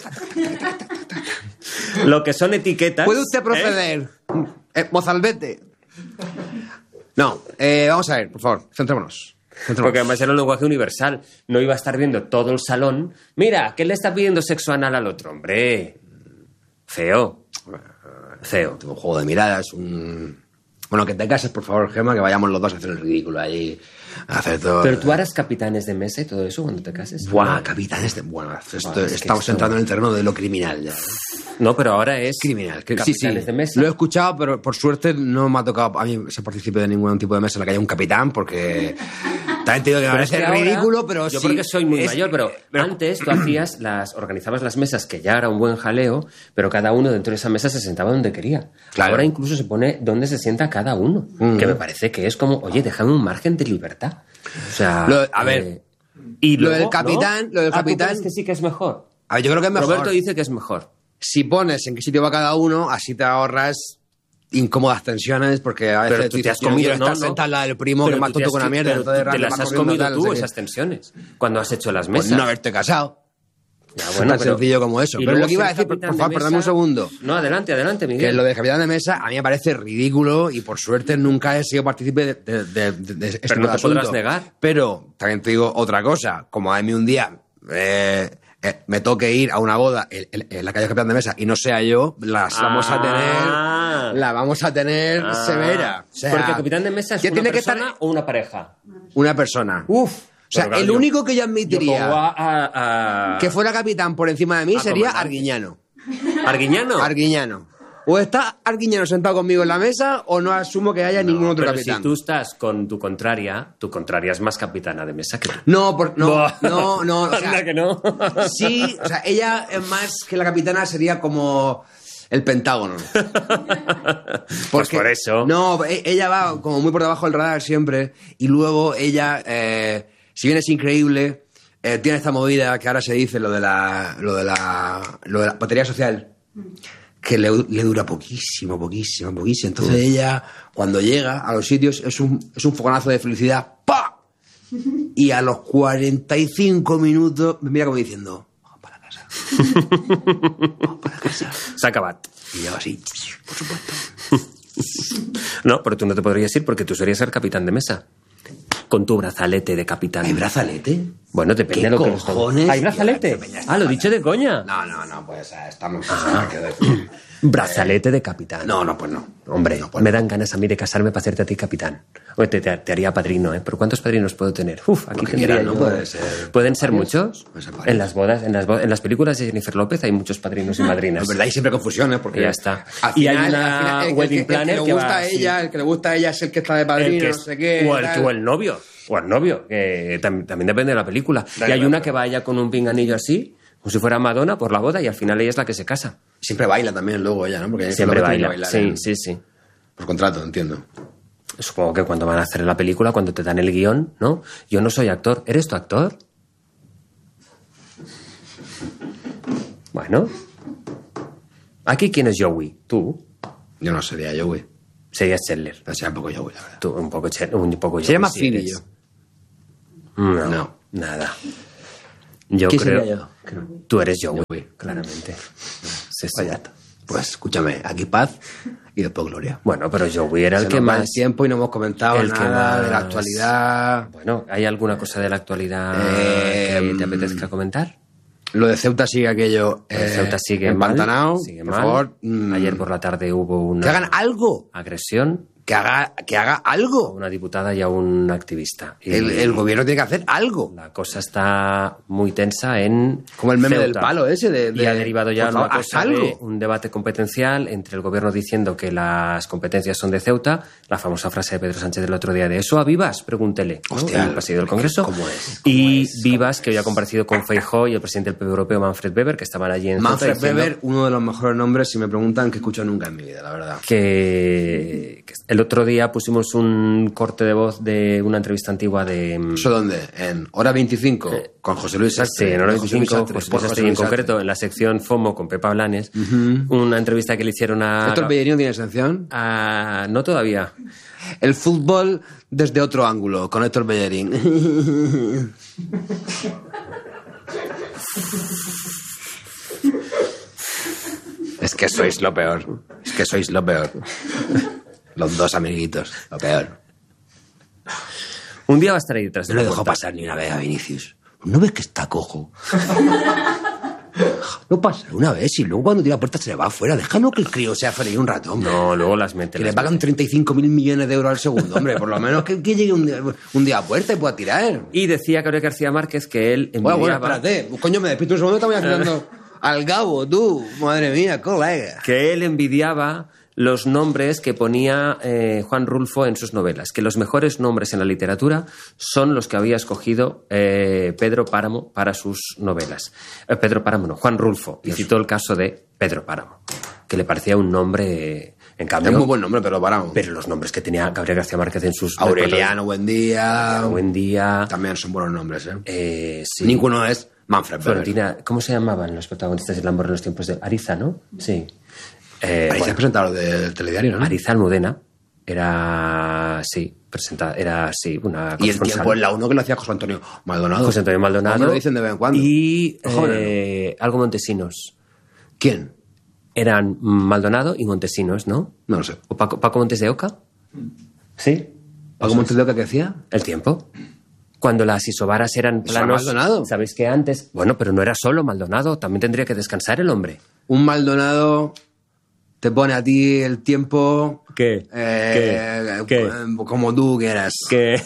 lo que son etiquetas. ¿Puede usted proceder? Mozalbete. No, vamos a ver, por favor, centrémonos. Porque además era un lenguaje universal. No iba a estar viendo todo el salón. Mira, ¿qué le está pidiendo sexo anal al otro? Hombre. Feo. Feo. Un juego de miradas, un... Bueno, que te cases, por favor, Gemma, que vayamos los dos a hacer el ridículo allí. A hacer todo... Pero tú harás capitanes de mesa y todo eso cuando te cases. Buah, capitán, bueno, es que estamos esto- entrando en el terreno de lo criminal ya. No, pero ahora es Criminal. Sí, capitanes de mesa. Lo he escuchado, pero por suerte no me ha tocado a mí ser partícipe de ningún tipo de mesa en la que haya un capitán, porque también te digo que me Pero es parece que ahora, ridículo, pero yo sí. porque soy muy es- mayor, pero antes tú organizabas las mesas, que ya era un buen jaleo, pero cada uno dentro de esa mesa se sentaba donde quería. Claro. Ahora incluso se pone donde se sienta cada uno, que me parece que es como, oye, déjame un margen de libertad. O sea, A ver, y lo luego, del capitán- lo del ¿tú capitán- crees que sí que es mejor? A ver, yo creo que es mejor. Roberto dice que es mejor. Si pones en qué sitio va cada uno, así te ahorras incómodas tensiones, porque a veces Pero tú te has "Yo no comido, quiero estar sentado al lado del primo, que Pero es más tú te tonto has- que una mierda. pero entonces te Randy las va has corriendo, comido tal, no tú, sé qué". esas tensiones, cuando has hecho las Pues mesas. no haberte casado. Ya, Tan sencillo como eso. y Pero luego lo que iba a ser decir, por capitán favor, de perdame un mesa- segundo. No, adelante, Miguel. Que lo de capitán de mesa a mí me parece ridículo y por suerte nunca he sido partícipe de este Pero no te asunto. podrás negar. Pero también te digo otra cosa. Como a mí un día me toque ir a una boda en la calle capitán de mesa y no sea yo, la vamos a tener severa. O sea, porque el capitán de mesa es que una tiene que persona estar o una pareja. una persona. Uf. O sea, Pero claro, el yo- único que yo Yo admitiría pongo a- que fuera capitán por encima de mí a sería comandante. Arguiñano. ¿Arguiñano? Arguiñano. O está Arguiñano sentado conmigo en la mesa o no asumo que haya ningún otro Pero capitán. si tú estás con tu contraria es más capitana de mesa que tú. No, no, Buah. no, o sea, Anda que no. sí, o sea, ella es más que la capitana sería como el Pentágono. Pues por eso. No, ella va como muy por debajo del radar siempre y luego ella, si bien es increíble, tiene esta movida que ahora se dice lo de la batería social. Que le dura poquísimo. Entonces ella, cuando llega a los sitios, es un fogonazo de felicidad. ¡Pa! Y a los 45 minutos me mira como diciendo, vamos para casa. Se ha acabado. Y yo así, por supuesto. No, pero tú no te podrías ir porque tú serías el capitán de mesa. Con tu brazalete de capitán. ¿Hay brazalete? Bueno, depende ¿Qué de lo que cojones? ¿Hay brazalete? Ya Ah, lo he dicho de coña. No, pues estamos... Brazalete de capitán. No, pues no. Hombre, No, pues me no. dan ganas a mí de casarme para hacerte a ti capitán. Oye, te haría padrino, ¿eh? ¿Pero cuántos padrinos puedo tener? Aquí Porque tendría quieran, ¿no? yo... Puede ser ¿Pueden ser varios. muchos? Pueden ser varios. En las bodas, en las películas de Jennifer López hay muchos padrinos y madrinas. Es verdad, hay siempre confusiones porque Ya está. al Y hay final- una al final wedding planner el que que le gusta va a ella, así. el que le gusta a ella es el que está de padrino, no sé qué. o tal. el novio. O el novio, que también depende de la película. Dale, y hay dale, una dale. que va ella con un pinganillo así, como si fuera Madonna por la boda, y al final ella es la que se casa. Siempre baila también luego ella, ¿no? Porque Siempre tiene que baila. bailar Sí, en- sí. Por contrato, entiendo. Supongo que cuando van a hacer la película, cuando te dan el guión, ¿no? Yo no soy actor. ¿Eres tu actor? Bueno. ¿Aquí quién es Joey? ¿Tú? Yo no sería Joey. Serías Chandler. Sería un poco Joey, la verdad. Tú, un poco Joey. Se llama sí Fini, eres. yo. No, No. nada. Yo ¿Quién creo... sería yo? Tú eres Joey, Joey. claramente. Sí, sí. Vaya. Pues escúchame, aquí paz y después gloria. Bueno, pero Joey era el Se que nos va más... el tiempo y no hemos comentado el que nada de más- la actualidad. Bueno, ¿hay alguna cosa de la actualidad Eh, que te apetezca comentar? Lo de Ceuta sigue aquello. El Ceuta sigue empantanado. sigue por mal. favor. Ayer por la tarde hubo una Que hagan algo. agresión Que haga a algo. una diputada y a un activista. Y El gobierno tiene que hacer algo. la cosa está muy tensa en Como el meme Ceuta. del palo ese Y ha derivado ya por en favor, una haz cosa algo. de un debate competencial entre el gobierno diciendo que las competencias son de Ceuta, la famosa frase de Pedro Sánchez del otro día de ¿eso a Vivas? Pregúntele. ¿no? Hostia, En el pasillo del Congreso. ¿cómo es? Y Vivas, que hoy ha comparecido con Feijóo y el presidente del PP europeo, Manfred Weber, que estaban allí en Ceuta Manfred diciendo Weber, uno de los mejores nombres, si me preguntan, que he escuchado nunca en mi vida, la verdad. que el otro día pusimos un corte de voz de una entrevista antigua de... ¿Eso dónde? En Hora 25, con José Luis Sí, Sastre. en Hora No, José Luis 25, Sastre, pues por José José en Luis Sastre. concreto, en la sección FOMO con Pepa Blanes, una entrevista que le hicieron a... ¿Héctor Bellerín tiene sección? No todavía. El fútbol desde otro ángulo, con Héctor Bellerín. Es que sois lo peor. Es que sois lo peor. Los dos amiguitos, lo peor. Un día va a estar ahí detrás de No la le dejó puerta. pasar ni una vez a Vinicius. ¿No ves que está cojo? No pasa una vez y luego cuando tira la puerta se le va afuera. Déjalo que el crío sea feliz un rato, hombre. No, luego las mete. Que le las pagan mete. 35.000 millones de euros al segundo, hombre. Por lo menos que llegue un día a puerta y pueda tirar. Y decía Gabriel García Márquez que él envidiaba... Bueno, espérate. Coño, me despisto un segundo, te voy haciendo al Gabo, tú. Madre mía, colega. Que él envidiaba los nombres que ponía Juan Rulfo en sus novelas, que los mejores nombres en la literatura son los que había escogido Pedro Páramo para sus novelas. Pedro Páramo no, Juan Rulfo, y citó el caso de Pedro Páramo, que le parecía un nombre, en cambio... Es muy buen nombre, pero paramos. Pero los nombres que tenía Gabriel García Márquez en sus... Aureliano, buen día. Buen día... También son buenos nombres, ¿eh? Sí. Ninguno es Manfred Weber. Florentina, ¿cómo se llamaban los protagonistas del Amor en los tiempos de Ariza, no? Sí. Ahí se ha presentado del telediario, ¿no? Ariza Almudena era, sí, era, sí, una Y el corresponsal. tiempo en la 1 que lo hacía José Antonio Maldonado. José Antonio Maldonado. Me lo dicen de vez en cuando. Y Los jóvenes, algo Montesinos. ¿Quién? Eran Maldonado y Montesinos, ¿no? No lo sé. ¿O Paco Montes de Oca? Sí. ¿Paco Montes de Oca qué decía? El tiempo. Cuando las isobaras eran ¿Eso era planos... Maldonado? ¿Sabéis que antes? Bueno, pero no era solo Maldonado. También tendría que descansar el hombre. Un Maldonado te pone a ti el tiempo... ¿Qué? ¿Qué? Como tú quieras. Que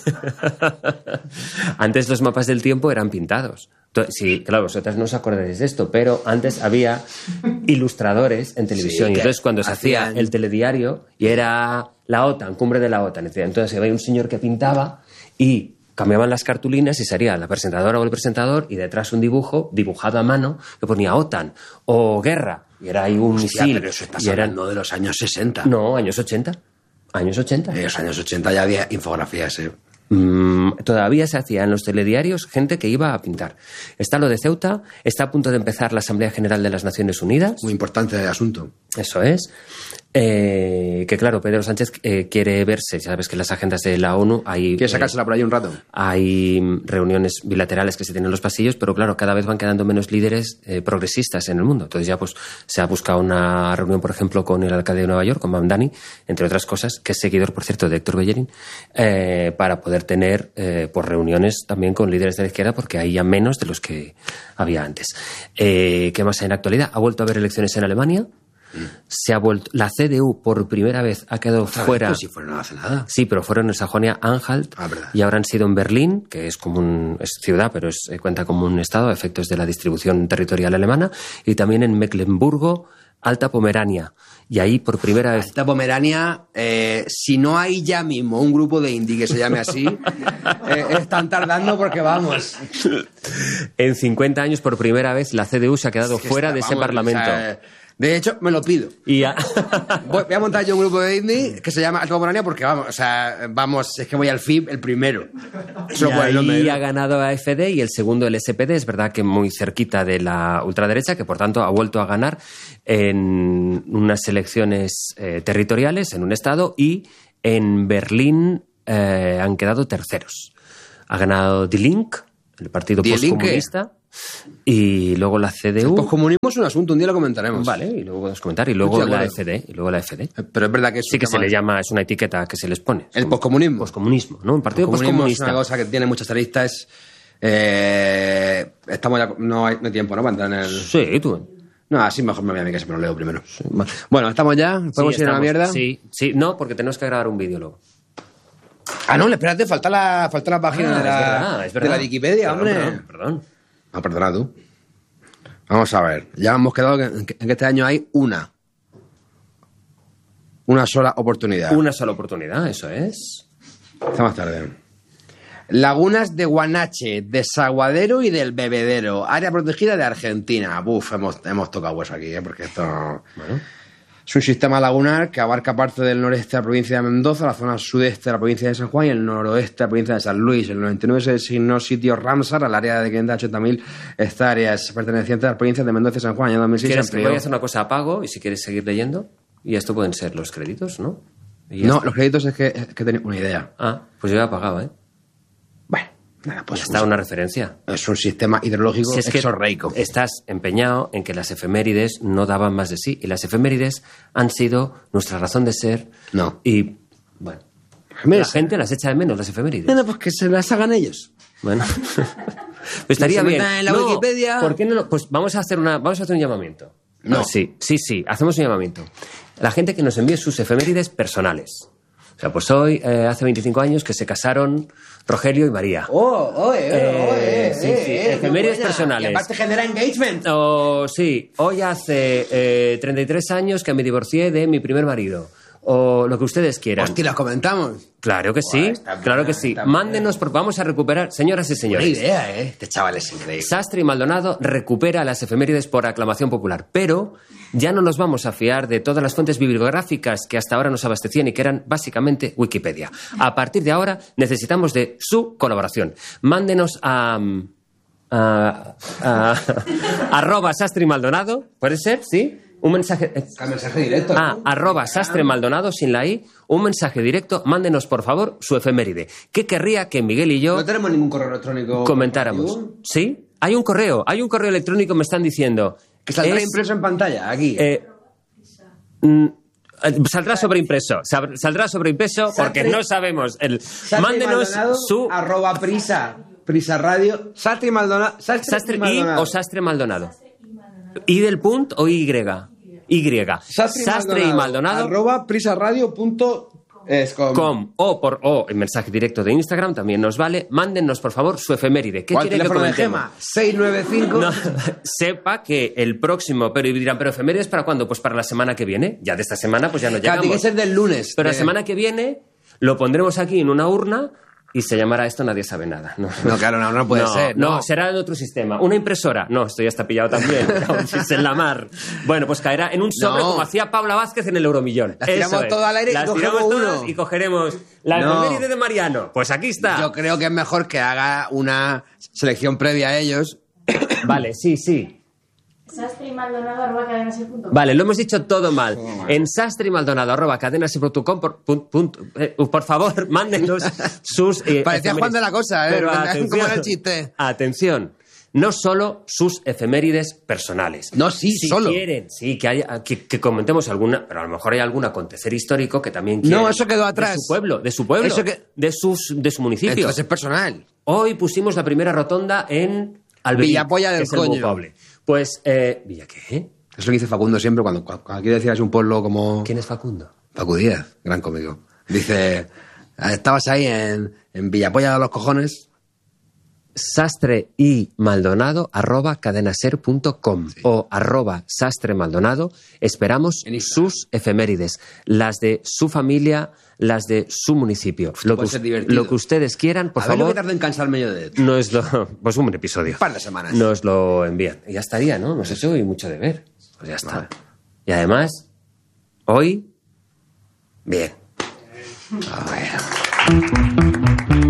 antes los mapas del tiempo eran pintados. Sí, claro, vosotras no os acordáis de esto, pero antes había ilustradores en televisión. Sí, y que entonces cuando se hacía hacían- el telediario y era la OTAN, cumbre de la OTAN, entonces había un señor que pintaba y cambiaban las cartulinas y sería la presentadora o el presentador y detrás un dibujo dibujado a mano que ponía OTAN o guerra. Y era ahí un Hostia, misil. pero eso estás y eran... hablando de los años 60. No, años 80. Años 80. En los años 80 ya había infografías, ¿eh? Todavía se hacía en los telediarios gente que iba a pintar. Está lo de Ceuta, está a punto de empezar la Asamblea General de las Naciones Unidas. Muy importante el asunto. Eso es. Que claro, Pedro Sánchez quiere verse, sabes que en las agendas de la ONU hay... ¿Quieres sacársela por ahí un rato? Hay reuniones bilaterales que se tienen en los pasillos, pero claro, cada vez van quedando menos líderes progresistas en el mundo. Entonces ya pues se ha buscado una reunión, por ejemplo, con el alcalde de Nueva York, con Mamdani, entre otras cosas, que es seguidor, por cierto, de Héctor Bellerín, para poder tener pues reuniones también con líderes de la izquierda, porque hay ya menos de los que había antes. ¿Qué más hay en la actualidad? Ha vuelto a haber elecciones en Alemania. se ha vuelto... La CDU por primera vez ha quedado fuera... Pues si fuera no hace nada. Sí, pero fueron en Sajonia-Anhalt y ahora han sido en Berlín, que es como es ciudad, pero cuenta como un estado a efectos de la distribución territorial alemana, y también en Mecklemburgo, Alta Pomerania. Y ahí por primera vez... Alta Pomerania, si no hay ya mismo un grupo de indie que se llame así, están tardando porque vamos. En 50 años por primera vez la CDU se ha quedado fuera de ese parlamento. O sea, de hecho, me lo pido. Y voy a montar yo un grupo de indie que se llama Alta Pomerania porque vamos, es que voy al FIB el primero. Y ahí ha ganado AfD y el segundo el SPD, es verdad que muy cerquita de la ultraderecha, que por tanto ha vuelto a ganar en unas elecciones territoriales en un estado, y en Berlín han quedado terceros. Ha ganado Die Linke, el partido postcomunista. Y luego la CDU. El poscomunismo es un asunto, un día lo comentaremos. Vale, y luego podemos comentar. Y luego la AfD. Pero es verdad que sí que se le llama, es una etiqueta que se les pone. El poscomunismo. Poscomunismo, ¿no? Un partido poscomunista. Es una cosa que tiene muchas aristas. Estamos ya, no hay tiempo, ¿no? Para entrar en el... Sí, tú. No, así mejor me voy a mí, que se me lo leo primero. Sí. Bueno, ¿estamos ya? ¿Podemos ir a la mierda? Sí, no, porque tenemos que grabar un vídeo luego. Ah, no, espérate, falta la página es verdad. de la Wikipedia, hombre. Perdón. No, perdona tú. Vamos a ver. Ya hemos quedado en que este año hay una sola oportunidad. Una sola oportunidad, eso es. Está más tarde. Lagunas de Guanache, Desaguadero y del Bebedero. Área protegida de Argentina. Buf, hemos tocado hueso aquí, porque esto... Bueno. Es un sistema lagunar que abarca parte del noreste de la provincia de Mendoza, la zona sudeste de la provincia de San Juan y el noroeste de la provincia de San Luis. En el 99 se designó sitio Ramsar al área de 580.000 hectáreas pertenecientes a las provincias de Mendoza y San Juan. En 2006 ¿Quieres que voy a hacer una cosa a pago y si quieres seguir leyendo? Y esto pueden ser los créditos, ¿no? No, los créditos es que tenía una idea. Ah, pues yo ya he pagado, ¿eh? Bueno, nada, pues... Está una referencia. Es un sistema hidrológico exorreico. Estás empeñado en que las efemérides no daban más de sí. Y las efemérides han sido nuestra razón de ser. No. Y, bueno, la gente las echa de menos, las efemérides. No, pues que se las hagan ellos. Bueno. Pues estaría bien. En la Wikipedia... ¿Por qué no? Pues vamos a hacer un llamamiento. No. Sí, hacemos un llamamiento. La gente que nos envíe sus efemérides personales. O sea, pues hoy, hace 25 años que se casaron Rogelio y María. Sí, efemérides personales. Y aparte genera engagement. Sí, hoy hace 33 años que me divorcié de mi primer marido. O lo que ustedes quieran. Hostia, ¿los comentamos? Claro que sí, claro que sí. Mándenos, vamos a recuperar, señoras y señores. Buena idea, ¿eh? Este chaval es increíble. Sastre y Maldonado recupera las efemérides por aclamación popular, pero ya no nos vamos a fiar de todas las fuentes bibliográficas que hasta ahora nos abastecían y que eran básicamente Wikipedia. A partir de ahora necesitamos de su colaboración. Mándenos a @Sastre y Maldonado, ¿puede ser? ¿Sí? Un mensaje directo. @Sastre Maldonado sin la I. Un mensaje directo. Mándenos, por favor, su efeméride. ¿Qué querría que Miguel y yo... No tenemos ningún correo electrónico comentáramos? ¿Sí? Hay un correo electrónico, me están diciendo. Que saldrá impreso en pantalla, aquí. Saldrá sobreimpreso. Saldrá sobreimpreso porque no sabemos. Mándenos su... @Prisa Radio. Sastre y Maldonado. Sastre y o Sastre Maldonado. ¿Y del punto o Y? Sastre y Maldonado. @prisaradio.com. O el mensaje directo de Instagram también nos vale. Mándennos, por favor, su efeméride. ¿Qué quiere que comentemos? 695. No, sepa que el próximo... Pero dirán, ¿pero efemérides para cuándo? Pues para la semana que viene. Ya de esta semana pues ya no llegamos. Tiene que ser del lunes. Pero la semana que viene lo pondremos aquí en una urna... Y se llamará esto Nadie sabe nada. No, claro, no puede ser. No, será de otro sistema. Una impresora. No, esto ya está pillado también. Es en la mar. Bueno, pues caerá en un sobre como hacía Paula Vázquez en el Euromillón. Las tiramos todo al aire y cogemos uno. Y cogeremos la efeméride de Mariano. Pues aquí está. Yo creo que es mejor que haga una selección previa a ellos. Vale, sí. sastreymaldonado@cadenasel.com. Vale, lo hemos dicho todo mal. En sastreymaldonado@cadenasel.com por favor, mándenos sus... Parecía Juan de la Cosa, ¿eh? Pero atención, ¿cómo era el chiste? Atención, no solo sus efemérides personales. No, sí, si solo. Quieren, sí, que comentemos alguna, pero a lo mejor hay algún acontecer histórico que también quieren. No, eso quedó atrás. De su pueblo, de su municipio. Entonces es personal. Hoy pusimos la primera rotonda en Alberí, Villapolla del que es el Coño. Bucable. Pues, ¿Villa qué? Es lo que dice Facundo siempre cuando quiere decir es un pueblo como... ¿Quién es Facundo? Facu Díaz, gran cómico. Dice, estabas ahí en Villapolla de los cojones... Sastre y Maldonado @cadenaser.com o @sastremaldonado. Esperamos sus efemérides, las de su familia, las de su municipio. Lo que ustedes quieran, por favor. A ver lo que tarda en cansarme yo de esto. Pues un episodio. Un par de semanas. Nos lo envían. Y ya estaría, ¿no? Hemos hecho hoy mucho deber. Pues ya está. Vale. Y además, hoy, bien. A ver.